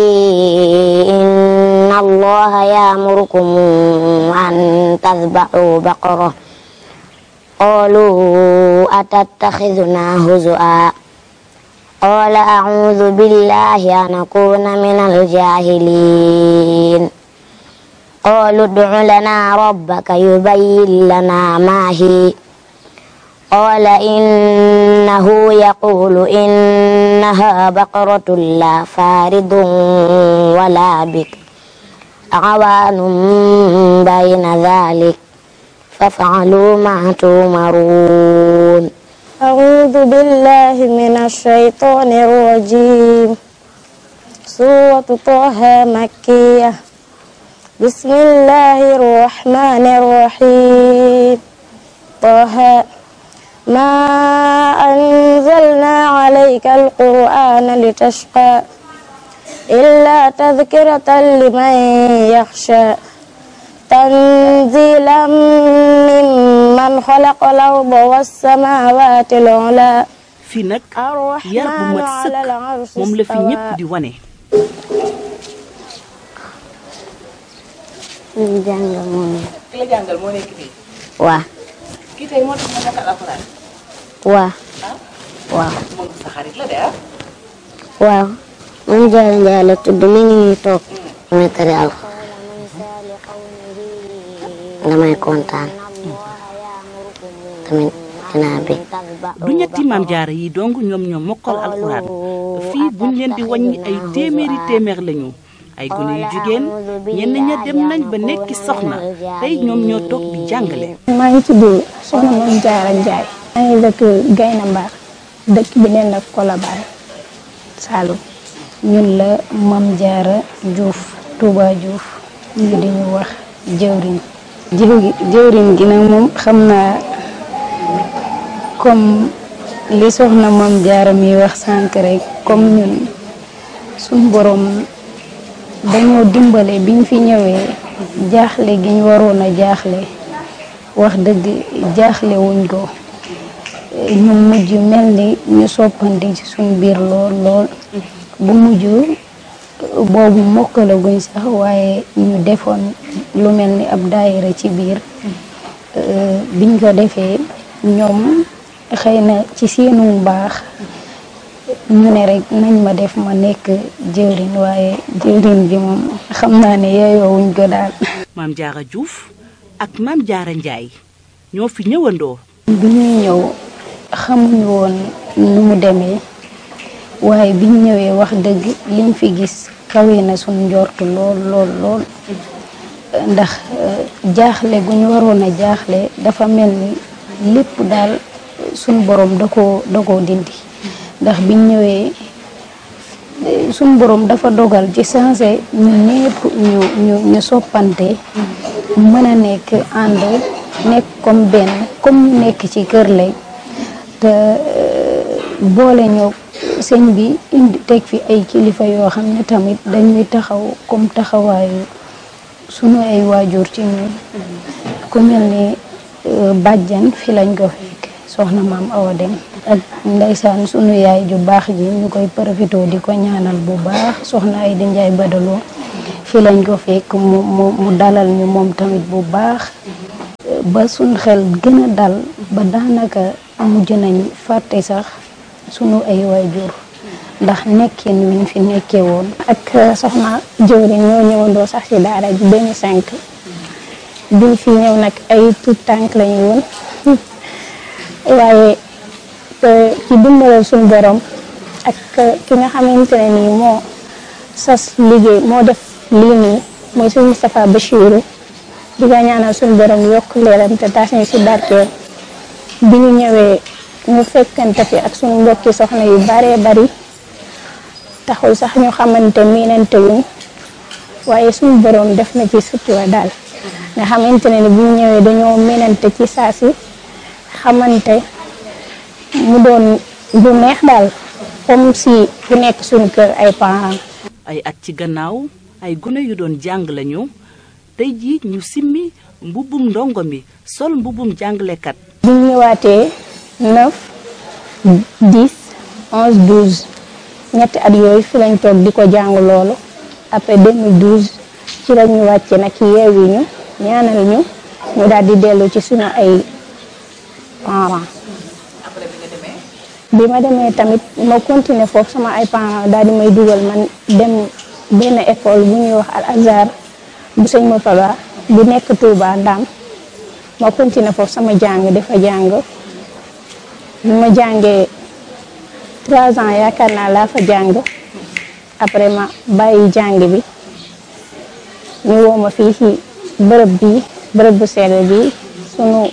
إن الله يأمركم أن تذبحوا بقرة قالوا أتتخذنا هزؤا قال أعوذ بالله أن أكون من الجاهلين قالوا ادع لنا ربك يبين لنا ما هي قال إنه يقول إنها بقرة لا فارض ولا بكر عوان بين ذلك فافعلوا ما تؤمرون أعوذ بالله من الشيطان الرجيم سورة طه مكية بسم الله الرحمن الرحيم طه ما أنزلنا عليك القرآن لتشقى إلا تذكرة لمن يخشى تنزيلا ممن خلق الأرض والسماوات العلى fii nag yar bu mat sëkk moom la fi ñëpp di wane. li jàngal moo nekk. ki la jàngal moo nekk fii. waaw. kii tey moo tax nga mokkal alxuraan. waaw. waaw. moom sa xarit la de ah. waaw. Mame Diarra Ndiaye la tudd mi ngi nii toog. damay tari alxuraan. damay kontaan. tamit dinaa bég. du ñetti Mame Diarra yi dong ñoom ñoo mokkal alxuraan fii buñ leen di wàññi ay téeméer lañu. ay gune yu jigéen ñenn ña dem nañ ba nekki soxna tey ñoom ñoo toog di jàngale. maa ngi tudd soxna Mame Diarra Ndiaye. maa ngi dëkk Gayna Mbar dëkk bi neen ak Colobane Saloum. ñun la Mame Diarra Diouf Touba Diouf ñu di ñu wax jëwriñ. jëwriñ gi nag moom xam naa comme li soxna Mame Diarra mi wax sànq rek comme ñun suñ borom. dañoo dimbale biñ fi ñëwee jaaxle gi ñu waroon a jaaxle wax dëgg jaaxle wuñ ko ñu mujj mel ni ñu soppandi ci suñ biir lool bu mujj boobu mokkalaguñ sax waaye ñu defoon lu mel ni ab daayira ci biir biñ ko defee ñoom xëy na ci seenu baax ñu ne rek nañ ma def ma nekk jëwriñ waaye jëwriñ bi moom xam naa ne yeeyoowuñ ko daal. Mame Diarra Diouf ak Mame Diarra Ndiaye ñoo fi ñëwandoo. bi ñuy ñëw xamuñu woon nu mu demee waaye biñ ñëwee wax dëgg liñ fi gis kawe na suñ njortu lool ndax jaaxle gu ñu waroon a jaaxle dafa mel ni lépp daal suñ borom da koo dindi. ndax biñ ñëwee suñ borom dafa dogal ci sensé ñun ñëpp ñu soppante mën a nekk ànd nekk comme benn comme ñu nekk ci kër lay te boole ñoo sëñ bi indi teg fi ay kilifa yoo xam ne tamit dañuy taxaw comme taxawaayu sunu ay waajur ci ñun ku mel ni bàjjan fi lañ ko fekk soxna maam Awa Dem ak ndeysaan sunu yaay ju baax ji ñu koy profité di ko ñaanal bu baax soxna ay di njaay badaloo fi lañ ko fekk mu dalal ñu moom tamit bu baax ba suñ xel gën a dal ba daanaka mujj nañ fàtte sax sunu ay waajur ndax nekkin wiñ fi nekkee woon ak soxna jëwriñ ñoo ñëwandoo sax ci daara ji 2005 biñ fi ñëw nag ay tout tànk lañu woon waaye ci dimbalal suñu borom ak ki nga xamante ne nii moo sas liggéey moo def lii nii mooy suñu Moustapha Bachirou di nga ñaanal suñu borom yokk leeram te taas ñu ci barkeel bi ñu ñëwee ñu fekkante fi ak suñu mbokki soxna yu baree bari taxul sax ñu xamante miinante wuñ waaye suñu borom def na ci sutura daal nga xamante ne ni bu ñu ñëwee dañoo miinante ci saa si xamante mu doon bu neex daal comme si ku nekk suñu kër ay parents. ay at ci gannaaw ay gune yu doon jàng lañu tey jii ñu simmi mbubbum ndongo mi sol mbubbum jàngalekat. bi ñu ñëwaatee 9 10 11 12 ñetti at yooyu fi lañ toog di ko jàng loolu après 2012 ci la ñu wàcce nag yeewi ñu ñaanal ñu daal di dellu ci suñu ay parents. bi ma demee tamit ma continuer foofu sama ay parents daal di may dugal man dem benn école bu ñuy wax Al Azhar bu sëñ Moutala bu nekk Touba Ndam ma continuer foofu sama jàng dafa jàng bi ma jàngee 3 ans yaakaar naa laa fa jàng après ma bàyyi jàng bi ñu woo ma fii ci bërëb bu sell bi sunu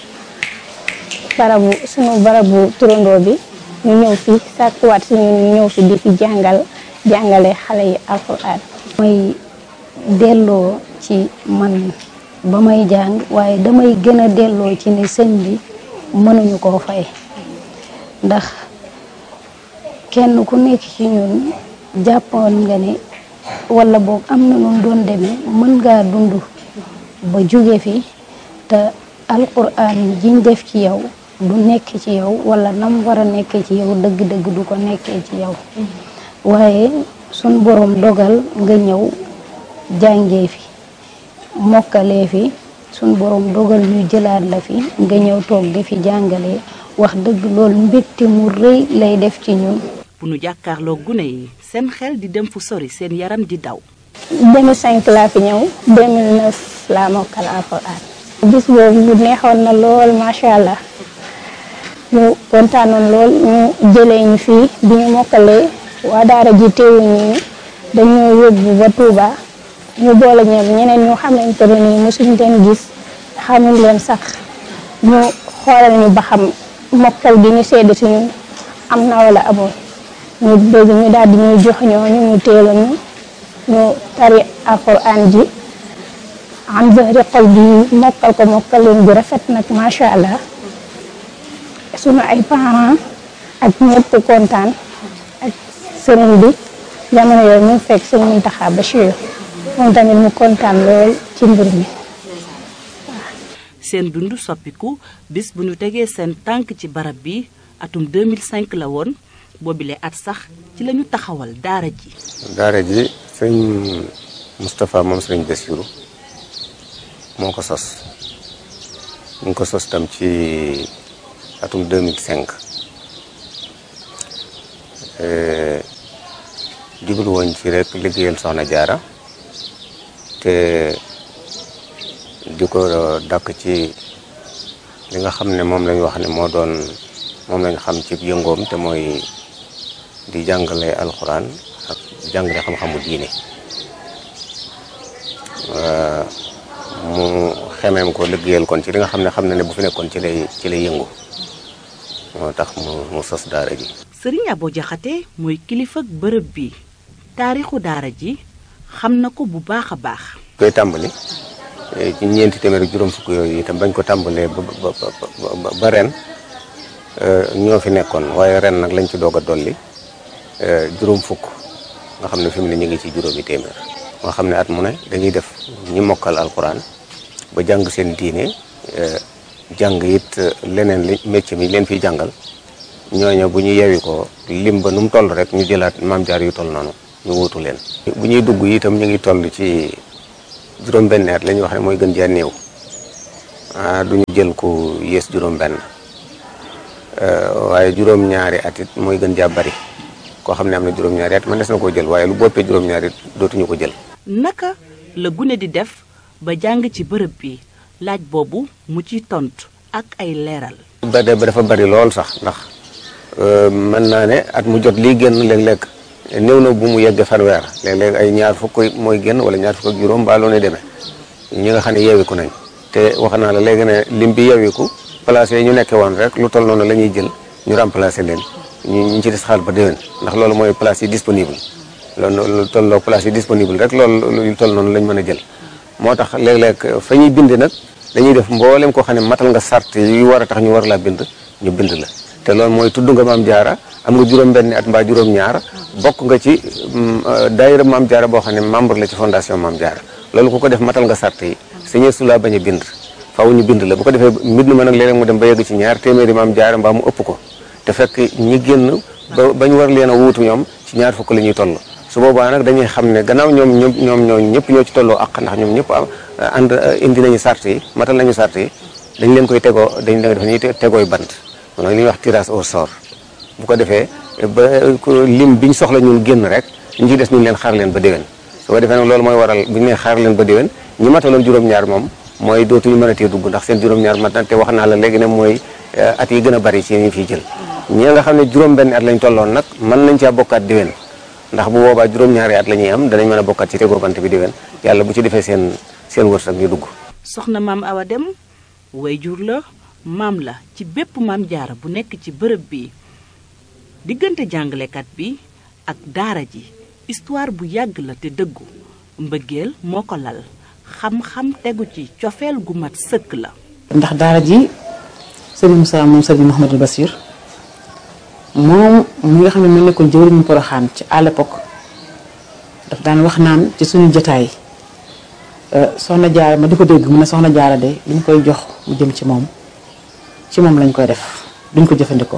barabu turandoo bi ñu ñëw fi sàkkuwaat si ñun ñu ñëw fi di fi jàngale xale yi alxuraan mooy delloo ci man ba may jàng waaye damay gën a delloo ci ni sëñ bi mënuñu koo fay ndax kenn ku nekk ci ñun jàppoon nga ne wala boog am na nun doon demee mën ngaa dund ba jóge fi te alxuraan jiñ def ci yow du nekk ci yow wala nam war a nekkee ci yow dëgg-dëgg du ko nekkee ci yow waaye sun borom dogal nga ñëw jàngee fi mokkalee fi sun borom dogal ñu jëlaat la fi nga ñëw toog di fi jàngalee wax dëgg loolu mbégte mu rëy lay def ci ñun. bu nu jàkkaarloo gune yi seen xel di dem fu sori seen yaram di daw. 2005 laa fi ñëw 2009 laa mokkal alxuraan bis boobu mu neexoon na lool macha allah. ñu kontaanoon lool ñu jëlee ñu fii bi ñu mokkalee waa daara ji teewuñu ñu dañoo yóbbu ba Touba ñu boole ñeneen ñu xamante ne nii mosuñ leen gis xamuñ leen sax ñu xoolal ñu ba xam mokkal gi ñu sedd si ñun am na wala amul ñu dégg ñu daal di ñuy jox ñu teelu ñu tari alxuraan ji am zahri xol bi mokkal ko mokkal leen gu rafet nag macha allah. sunu ay parents ak ñëpp kontaan ak sëriñ bi jamono yooyu ñu fekk sëñ Mountakha Bachir moom tamit mu kontaan lool ci mbir mi. seen dund soppiku bis bu ñu tegee seen tànk ci barab bi atum 2005 la woon boobile at sax ci la ñu taxawal daara ji. daara ji sëñ Moustapha moom sëriñ Bassirou moo ko sos ñu ngi ko sos tam ci atum 2005 jublu woon ci rek liggéeyal Soxna Jaara te di ko dàkk ci li nga xam ne moom lañ wax ne moom lañ xam ci yëngoom te mooy di jàngale alxuraan ak jàngale xam-xamu diine mu xemeem ko liggéeyal kon ci li nga xam ne bu fi nekkoon ci lay yëngu moo tax mu sos daara ji. Sëriñ Abo Jaxate mooy kilifa ak bërëb bi taarixu daara ji xam na ko bu baax a baax. koy tàmbali ci ñeenti téeméer ak juróom fukk yooyu itam bañ ko tàmbalee ba ren ñoo fi nekkoon waaye ren nag lañ ci doog a dolli juróom fukk nga xam ne fi mu ne ñu ngi ci juróomi téeméer nga xam ne at mu ne dañuy def ñi mokkal alquran ba jàng seen diine jàng it leneen li métier mi leen fiy jàngal ñooñu bu ñu yewi ko lim ba nu mu toll rek ñu jëlaat maam jaar yu toll noonu ñu wuutu leen. bu ñuy dugg itam ñu ngi toll ci juróom-benn at la ñuy wax ne mooy gën jaa néew du ñu jël ku yées juróom-benn waaye juróom-ñaari at it mooy gën jaa bari koo xam ne am na juróom-ñaari at man des na koo jël waaye lu boppee juróom-ñaari it dootuñu ko jël. naka la gune di def ba jàng ci bërëb bi laaj boobu mu ciy tontu ak ay leeral. ba dafa bari lool sax ndax mën naa ne at mu jot lii génn léeg-léeg néew na bu mu yegg fanweer léeg-léeg ay ñaar fukk mooy génn wala ñaar fukk ak juróom mbaa loo ne demee ñi nga xam ne yeewiku nañ te wax naa la léegi ne lim bi yeewiku place yi ñu nekkee woon rek lu toll noonu la ñuy jël ñu remplacer leen ñu ci des xaal ba déwén ndax loolu mooy place yi disponible loolu lu tolloo place yi disponible rek loolu lu toll noonu lañ mën a jël moo tax léeg-léeg fa ñuy bind nag dañuy def mboolem koo xam ne matal nga sart yu war a tax ñu war laa bind ñu bind la te loolu mooy tudd nga maam jaara am nga juróom-benn at mbaa juróom-ñaar bokk nga ci daayira maam jaara boo xam ne membre la ci fondation maam jaara loolu ku ko def matal nga sart yi sañee su laa bañ a bind faaw ñu bind la bu ko defee mbind ma nag léeg-léeg mu dem ba yegg ci ñaar téeméeri maam jaara mbaa mu ëpp ko te fekk ñi génn ba ñu war leen a wuutu ñoom ci ñaar fukk la ñuy toll su boobaa nag dañuy xam ne gannaaw ñoom ñëpp ñoo ci tolloo ak ndax ñoom ñëpp ànd indi nañu sart yi matal nañu sart yi dañ leen koy tegoo dañ leen def ñuy tegooy bant moom li ñuy wax tirage au sort bu ko defee ba lim biñ soxla ñun génn rek ñu ci des ñu leen xaar leen ba déwén su ko defee nag loolu mooy waral bu ñu nee xaar leen ba déwén ñi mataloon juróom-ñaar moom mooy dootuñu mën a tee dugg ndax seen juróom-ñaar mat na te wax naa la léegi ne mooy at yi gën a bari ci ñu fiy jël ñi nga xam ne juróom-benn at lañ tolloon nag mën nañ caa bokkaat déwén ndax bu boobaa juróom-ñaari at la ñuy am danañ mën a bokkaat ci tegoo bant bi déwén yàlla bu ci defee seen wërsëg ñu dugg. soxna maam Awa Dem wayjur la maam la ci bépp maam jaara bu nekk ci bërëb bi diggante jàngalekat bi ak daara ji histoire bu yàgg la te dëggu mbëggeel moo ko lal xam-xam tegu ci cofeel gu mat sëkk la. ndax daara ji Serigne Moussa moom Serigne Mouhamadou Bassir moom mi nga xam ne mu nekkoon jëwriñu Poroxaan ci à l'époque daf daan wax naan ci suñu jotaay soxna jaara ma di ko dégg mu ne soxna jaara de liñ koy jox mu jëm ci moom lañ koy def duñ ko jëfandikoo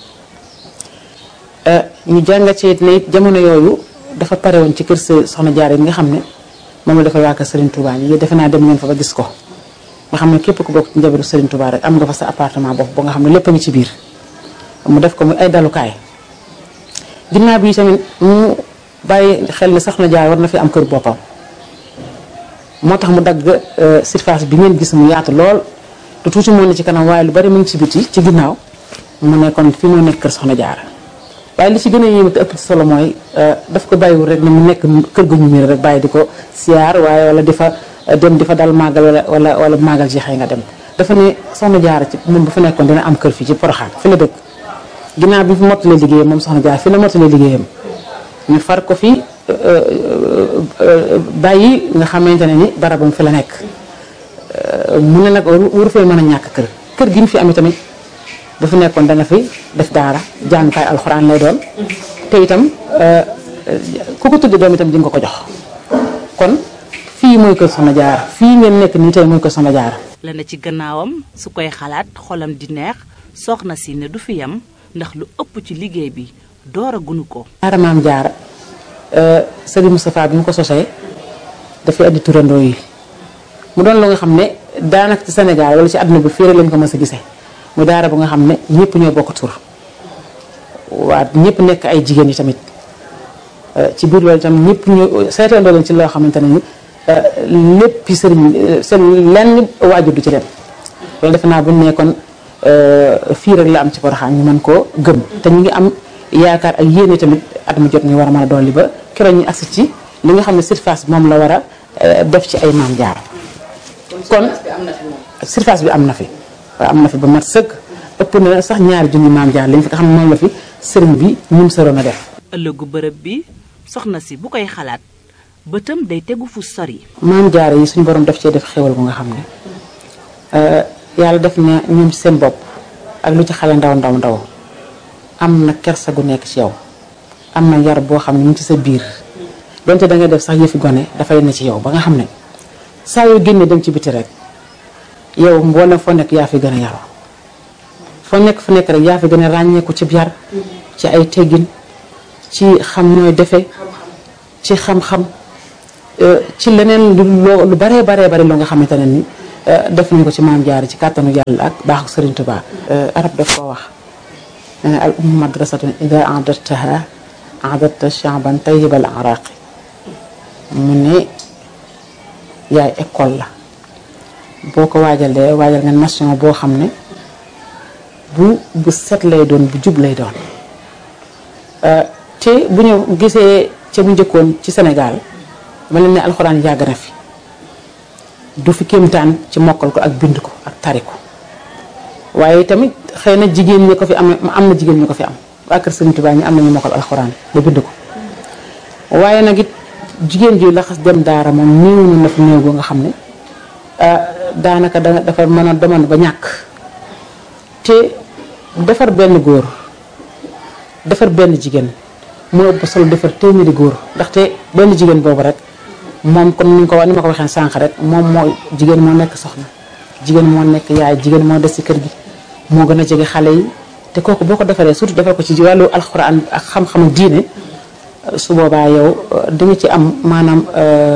ñu jàngat ci ne it jamono yooyu dafa pare woon ci kër soxna jaara yi nga xam ne moom la dafa waa kër Serigne Touba yi defe naa dem ngeen fa ba gis ko nga xam ne képp ku bokk ci njabootu Serigne Touba rek am nga fa sa appartement bopp ba nga xam ne lépp a ngi ci biir mu def ko muy ay dalukaay ginnaaw bi tamit mu bàyyi xel ne soxna jaara war na fi am kër boppam moo tax mu dagg surface bi ngeen gis mu yaatu lool te tuuti moo ne ci kanam waaye lu bari mu ngi ci biti ci ginnaaw mu ne kon fi moo nekk kër soxna jaara waaye li ci gën a yéeme te ëpp ci solo mooy daf ko bàyyiwul rek ne mu nekk kër gu ñu miir rek bàyyi di ko siyaar waaye wala di fa dem di fa dal màggal wala màggal jeexee nga dem dafa ne soxna jaara ci moom bu fa nekkoon dina am kër fii ci Poroxaan fi la dëkk ginnaaw bi fi mottalee liggéeyam moom soxna jaara fi la mottalee liggéeyam ñu far ko fi bàyyi nga xamante ne ni barabam fi la nekk mu ne nag waru fee mën a ñàkk kër gi ñu fi amee tamit bu fi nekkoon dana fi def daara jàngukaay alxuraan lay doon te itam ku ko tuddi doom itam di nga ko jox kon fii mooy kër soxna jaara fii ngeen nekk nii tey mooy kër soxna jaara la na ci gannaawam su koy xalaat xolam di neex soxna si ne du fi yam ndax lu ëpp ci liggéey bi door a gunu ko daara maam jaara Serigne Moustapha bi mu ko sosee dafay andi turandoo yi mu doon lu nga xam ne daanaka ci Sénégal wala ci àdduna bi fii rek lañ ko mës a gisee mu daara bu nga xam ne ñëpp ñoo bokk tur waa ñëpp nekk ay jigéen yi tamit ci biir loolu itam ñëpp ñu seetandoo leen ci loo xamante ne ni lépp sëriñ seen lenn waajur du ci dem loolu defe naa bu ñu nekkoon fii rek la am ci Porokhane ñu mën koo gëm te ñu ngi am yaakaar ak yéene tamit at mu jot ñu war a mën a dolli ba keroog ñu agsi ci li nga xam ne surface bi moom la war a def ci ay maam jaar kon surface bi am na fi waaw am na fi ba mat sëkk ëpp na sax ñaari junni maam jaar lañ fi nga xam ne moom la fi sëriñ bi ñum sëroon a def ëllëgu bërëb bi soxna si bu koy xalaat bëtam day tegu fu sori. maam jaara yi suñu borom daf cee def xéwal gu nga xam ne yàlla def na ñoom ci seen bopp ak lu ci xale ndaw am na kersa gu nekk ci yow am na yar boo xam ne mu ngi ci sa biir donte da nga def sax yëfi gone dafay ne ci yow ba nga xam ne saa yoo génnee dem ci biti rek yow mboolem foo nekk yaa fi gën a yaroo foo nekk fu nekk rek yaa fi gën a ràññeeku ci yar ci ay teggin ci xam nooy defe ci xam-xam ci leneen lu baree loo nga xamante ne ni def nañ ko ci maam Jaara ci kàttanu yàlla ak baaxu Sëriñ Tuubaa arab daf koo wax al ummu madrasatun ida a'dadtaha a'dadta sha'ban tayyibal araqi mu ne yaay école la boo ko waajalee waajal nga nation boo xam ne bu set lay doon bu jub lay doon te bu ñu gisee ca bu njëkkoon ci Sénégal ma leen ne alxuraan yàgg na fi du fi kéemtaan ci mokkal ko ak bind ko ak tari ko waaye tamit xëy na jigéen ñi ko fi am na jigéen ñi ko fi am waa kër Sëriñ Tuubaa ñi am nañu mokkal alxuraan ba bind ko waaye nag it jigéen ji laxas dem daara moom néew na fi néew boo nga xam ne daanaka dafa mën a demoon ba ñàkk te defar benn góor defar benn jigéen moo ëpp solo defar téeméeri góor ndaxte benn jigéen boobu rek moom comme ni ma ko waxee sànq rek moom moo jigéen moo nekk soxna jigéen moo nekk yaay jigéen moo des ci kër gi moo gën a jege xale yi te kooku boo ko defaree surtout defar ko ci wàllu alxuraan ak xam-xamu diine su boobaa yow di nga ci am maanaam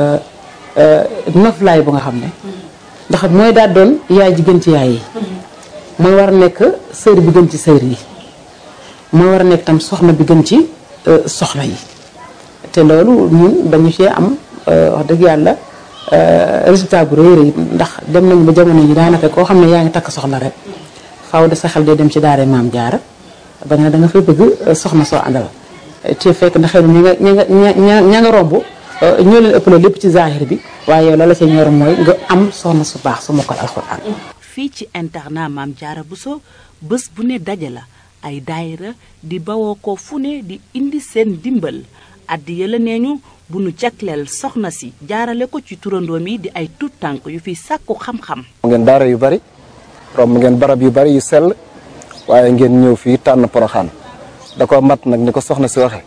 noflaay bu nga xam ne ndax mooy daal doon yaay ji gën ci yaay yi mooy war a nekk sër bi gën ci sër yi mooy war a nekk tam soxna bi gën ci soxna yi te loolu ñun dañu cee am wax dëgg yàlla résultat bu rëy rëy ndax dem nañu ba jamono yi daanaka koo xam ne yaa ngi takk soxna rek faaw de sa xel day dem ci daara maam Jaara ba nga da nga fay bëgg soxna soo àndal te fekk na xëy na ña nga romb ñoo leen ëppale lépp ci zahir bi waaye yow la la ca ñor mooy nga am soxna su baax su mokkal alxuraan. fii ci internat Maam Jaara Bousso bés bu ne daje la ay daayira di bawoo ko fu ne di indi seen dimbal addi yëla neeñu bu nu jagleel soxna si jaarale ko ci turandoom yi di ay tuut tànk yu fi sàkku xam-xam. ngeen daara yu bari romb ngeen barab yu bari yu sell waaye ngeen ñëw fii tànn Poroxaan da ko mat nag ni ko soxna si waxe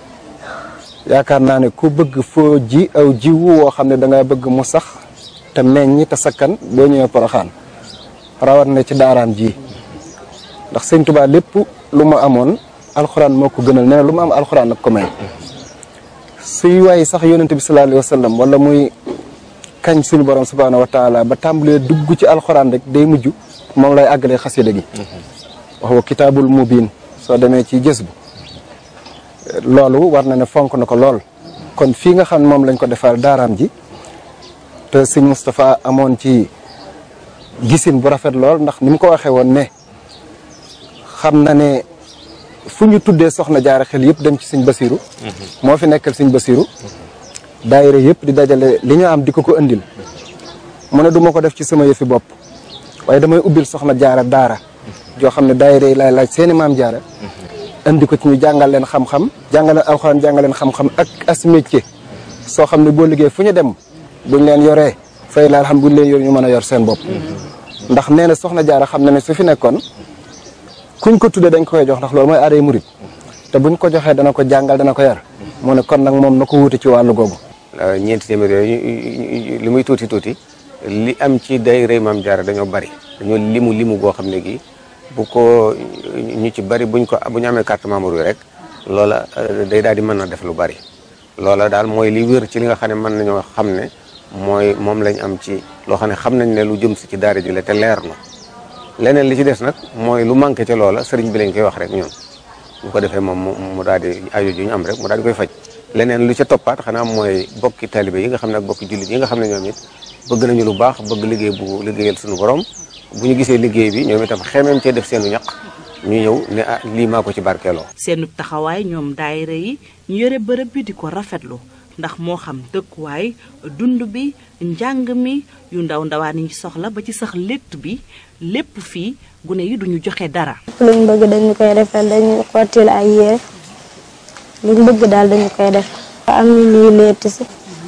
yaakaar naa ne ku bëgg foo ji aw jiwu woo xam ne danga bëgg mu sax te meññ te sakkan boo ñëwee Poroxaan rawat na ci daaraam ji ndax Sëñ Tuubaa lépp lu ma amoon alxuraan moo ko gënal nee na lu ma am alxuraan ak ko may suy waaye sax yonente bi sallallahu alayhi wa sallam wala muy kañ suñu borom subhaanahu wa taala ba tàmbalee dugg ci alxuraan rek day mujj moom lay àggalee xasida gi wax wa kitaabul mubiin soo demee ci gës bu loolu war na ne fonk na ko lool kon fii nga xam ne moom lañ ko defal daaraam ji te sëñ Moustapha amoon ci gisin bu rafet lool ndax ni mu ko waxee woon ne xam na ne fu ñu tuddee soxna jaara xel yëpp dem ci sëñ Basiru moo fi nekkal sëñ Basiru daayira yëpp di dajale li ñu am di ko indil mu ne du ma ko def ci sama yëfi bopp waaye damay ubbil soxna jaara daara joo xam ne daayira yi laay laaj seeni maam jaara indi ko ci ñu jàngal leen xam-xam jàngal leen alxuraan jàngal leen xam-xam ak as métier soo xam ne boo liggéey fu ñu dem buñ leen yoree fay la xam buñ leen yor ñu mën a yor seen bopp ndax nee na soxna jaara xam na ne su fi nekkoon kuñ ko tuddee dañ ko koy jox ndax loolu mooy aaday murit te buñ ko joxee dana ko jàngal dana ko yar mu ne kon nag moom na ko wuti ci wàllu googu. ñeenti téeméer yooyu li muy tuuti tuuti li am ci daayira Maam Jaara dañoo bari dañoo limu goo xam ne gi bu ko ñu ci bari bu ñu amee carte membre yi rek loola day daal di mën a def lu bari loola daal mooy li wér ci li nga xam ne mën nañoo xam ne moom lañ am ci loo xam ne xam nañ ne lu jëm si ci daara ji la te leer na leneen li ci des nag mooy lu manqué ca loola sëriñ bi lañ koy wax rek ñun bu ko defee moom mu daal di aajo ju ñu am rek mu daal di koy faj leneen lu ca toppaat xanaa mooy bokki taalibe yi nga xam ne ak bokki jullit yi nga xam ne ñoom it bëgg nañu lu baax bëgg liggéey bu liggéeyal suñu borom bu ñu gisee liggéey bi ñoom itam xemeem cee def seenu ñaq ñu ñëw ne ah lii maa ko ci barkeeloo. seenu taxawaay ñoom daayira yi ñu yore bërëb bi di ko rafetlu ndax moo xam dëkkuwaay dund bi njàng mi yu ndawaan yi soxla ba ci sax létt bi lépp fii gune yi duñu joxe dara. luñ bëgg dañu koy defal dañuy xottil ay yére luñ bëgg daal dañu koy def. am na ñuy létt si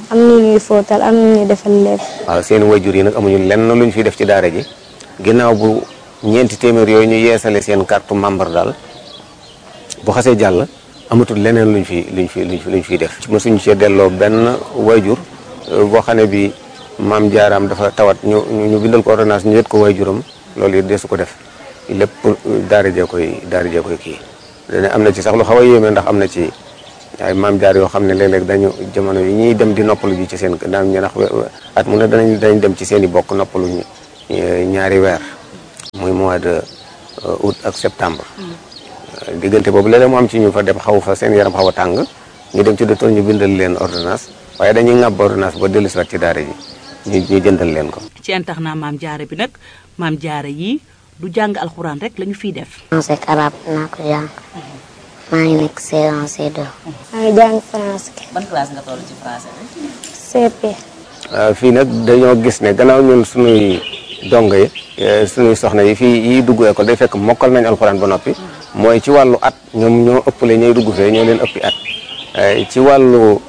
am na ñuy fóotal am na ñuy defal lépp. waaw seen wayjur yi nag amuñu lenn luñ fi def ci daara ji ginnaaw bu ñeenti téeméer yooyu ñu yeesale seen carte membre daal bu xasee jàll amatul leneen luñ fi def. mësuñu cee delloo benn wayjur boo xam ne bi maam jaaraam dafa tawat ñu bindal ko ordonnance ñu yët ko wayjuram loolu it desu ko def lépp daara jee koy kii. dana am na ci sax lu xaw a yéeme ndax am na ci ay maam jaar yoo xam ne léeg-léeg dañu jamono yi ñuy dem di noppalu ji ci seen daan ñu ndax at mu ne dañ dem ci seen i bokk noppalu ñaari weer muy mois de août ak septembre. diggante boobu léeg-léeg mu am ci ñu fa dem xaw fa seen yaram xaw a tàng ñu dem ci docteur ñu bindal leen ordonnance waaye dañuy ŋàbb ordonnance ba dellu si waat ci daara ji ñu jëndal leen ko. ci internat maam jaara bi nag maam jaara yi du jàng alxuraan rek lañu fiy def. français ak arabe naa ko jàng maa ngi nekk C1 C2. maa ngi jàng français. ban classe nga toll ci français bi. CP. fii nag dañoo gis ne gannaaw ñun suñuy dongo yi suñuy soxna yi fii yi dugg école day fekk mokkal nañ alxuraan ba noppi mooy ci wàllu at ñoom ñoo ëppale ñooy dugg fee ñoo leen ëppi at ci wàllu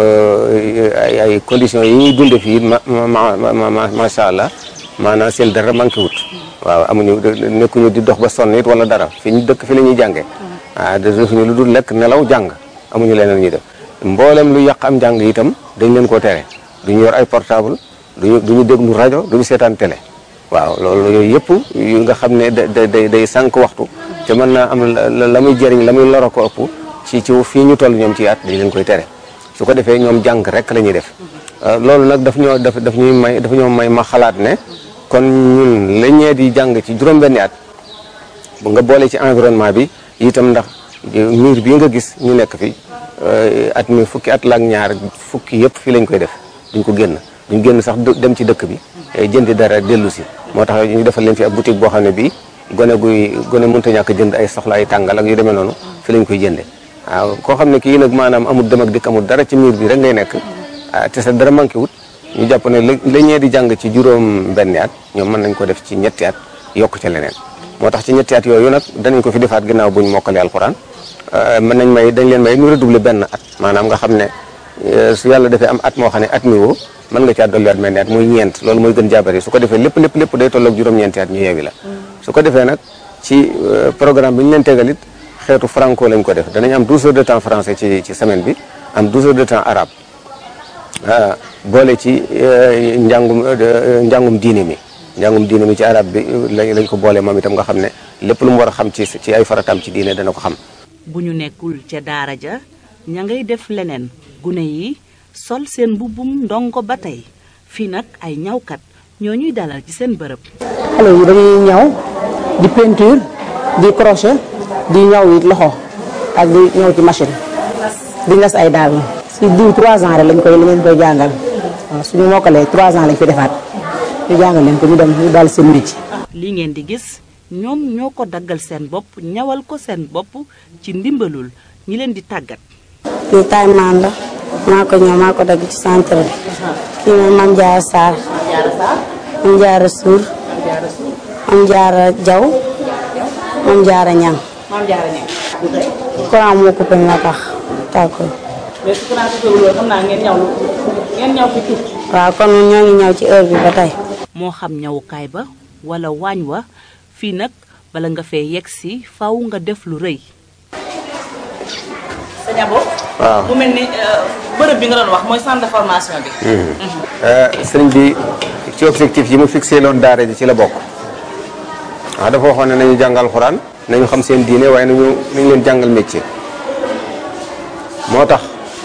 ay conditions yi ñuy dunde fii macha allah maanaam seen dara manqué wut waaw amuñu nekkuñu di dox ba sonn it wala dara fi ñu dëkk fi la ñuy jàngee defuñu lu dul lekk nelaw jàng amuñu leneen ñuy def mboolem lu yàq am njàng itam dañ leen koo tere duñu yor ay portable duñu déglu rajo duñu seetaan télé waaw loolu yooyu yëpp yu nga xam ne day sànq waxtu te mën naa am la muy jëriñ la muy loro ko ëpp ci fii ñu toll ñoom ci at dañ leen koy tere su ko defee ñoom jàng rek la ñuy def loolu nag daf ñoo may ma xalaat ne kon ñun la ñee di jàng ci juróom-benni at bu nga boole ci environnement bi itam ndax miir bii nga gis ñu nekk fi at mi fukki at la ak ñaar fukki yëpp fii lañ koy def duñ ko génn sax dem ci dëkk bi jëndi dara dellu si moo tax ñu defal leen fi ab boutique boo xam ne bii gone mënta ñàkk jënd ay soxla ay tàngal ak yu demee noonu fi lañ koy jënde waaw koo xam ne kii nag maanaam amul dem ak dikk amul dara ci miir bi rek ngay nekk te sa dara manqué wut ñu jàpp ne la ñee di jàng ci juróom-benni at ñoom mën nañ ko def ci ñetti at yokk ca leneen moo tax ci ñetti at yooyu nag danañ ko fi defaat ginnaaw buñ mokkale alxuraan dañ leen may ñu redoubler benn at maanaam nga xam ne su yàlla defee am at moo xam ne at mi woo mën nga caa dolliwaat mel ni at muy ñeent loolu mooy gën jaabari su ko defee lépp day tolloog juróom-ñeenti at ñu yeewi la su ko defee nag ci programme bi ñu leen tegal it xeetu franco lañ ko def danañ am 12 heures de temps français ci semaine bi am 12 heures de temps arabe boole ci njàngum diine mi ci arabe bi lañ ko boole moom itam nga xam ne lépp lu mu war a xam ci ay farataam ci diine dana ko xam. bu ñu nekkul ca daara ja ña ngay def leneen gune yi sol seen mbubbum ndongo ba tey fii nag ay ñawkat ñoo ñuy dalal ci seen bërëb. xale yi dañuy ñaw di peinture di crochet di ñaw it loxo ak di ñaw ci machine di nas ay daal si diw 3 ans rek lañ koy jàngal waaw suñu mokkalee 3 ans lañ fi defaat ñu jàngal leen ko ñu dem ñu daal seen métier. li ngeen di gis ñoom ñoo ko daggal seen bopp ñawal ko seen bopp ci ndimbalul ñi leen di tàggat. kii taay maan la maa ko ñëw maa ko dagg ci centre bi kii moom Mame Diarra Sarr Mame Diarra Sour Mame Diarra Diaw Mame Diarra Niang. courant moo coupé nga tax tàkkul. mais su courant coupé loolu xam naa ngeen ñaw fi tuuti. waaw kon ñoo ngi ñaw ci heure bi ba tey. moo xam ñawukaay ba wala waañ wa fii nag bala nga fee yegg si faw nga def lu rëy. sëñ Abo. waaw mu mel ni bërëb bi nga doon wax mooy centre de formation bi. sëriñ bi ci objectif yi mu fixé loon daara ji ci la bokk waaw dafa waxoon ne nañu jàngal xuraan nañu xam seen diine waaye nañu leen jàngal métier moo tax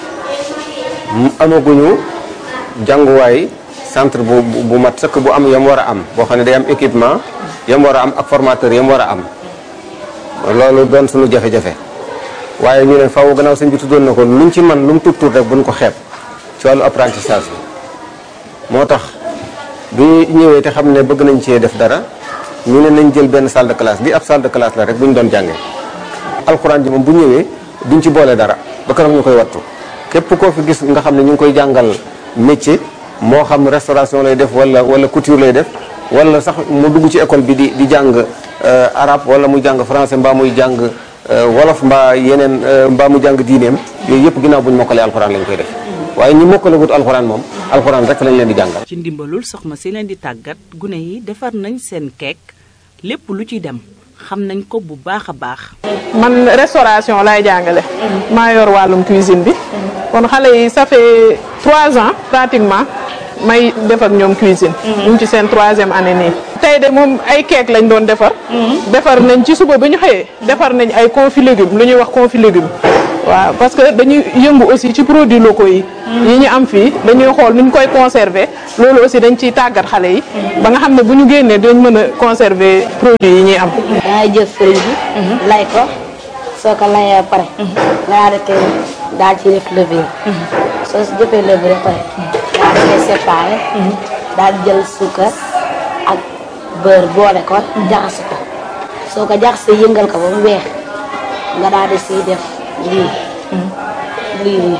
amaguñu jànguwaay centre bu mat sëkk bu am yam war a am boo xam ne day am équipement yam war a am ak formateur yam war a am loolu doon suñu jafe-jafe waaye ñu ne faaw gannaaw sëñ bi tuddoon na ko luñ ci man lu mu tuut rek buñ ko xeeb ci wàllu apprentissage bi moo tax bi ñëwee te xam ne bëgg nañ cee def dara ñu ne nañ jël benn salle de classe bi ab salle de classe la rek bu ñu doon jàngee alxuraan ji moom bu ñëwee duñ ci boole dara ba keroog ñu koy wattu képp koo fi gis nga xam ne ñu ngi koy jàngal métier moo xam restauration lay def wala couture lay def wala sax mu dugg ci école bi di jàng arabe wala muy jàng français mbaa muy jàng wolof mbaa yeneen mbaa mu jàng diineem yooyu yëpp ginnaaw bu ñu mokkalee alxuraan lañ koy def waaye ñi mokkalagut alxuraan moom alxuraan rek lañ leen di jàngal. ci ndimbalul soxna si leen di tàggat gune yi defar nañ seen keek lépp lu ci dem xam nañ ko bu baax a baax. man restauration laay jàngale. maa yor wàllum cuisine bi. kon xale yi ça fait 3 ans pratiquement may def ak ñoom cuisine. ñu ngi ci seen 3e année nii. tey de moom ay keek lañ doon defar. defar nañ ci suba bi ñu xëyee. defar nañ ay confit légumes lu ñuy wax confit légumes. waaw parce que dañuy yëngu aussi ci produits locaux yi. yi ñu am fii dañuy xool nu ñu koy conserver loolu aussi dañ ciy tàggat xale yi. ba nga xam ne bu ñu génnee dañ mën a conserver produits yi ñuy am. dangay jël fëriñ bi. lay ko soo ko layee pare. nga arrêté daal ci def levure. soo si jëfee levure pare. daal di koy séparé. daal di jël suukar ak beurre boole ko jaxase ko soo ko jaxasee yëngal ko ba mu weex nga daal di siy def lii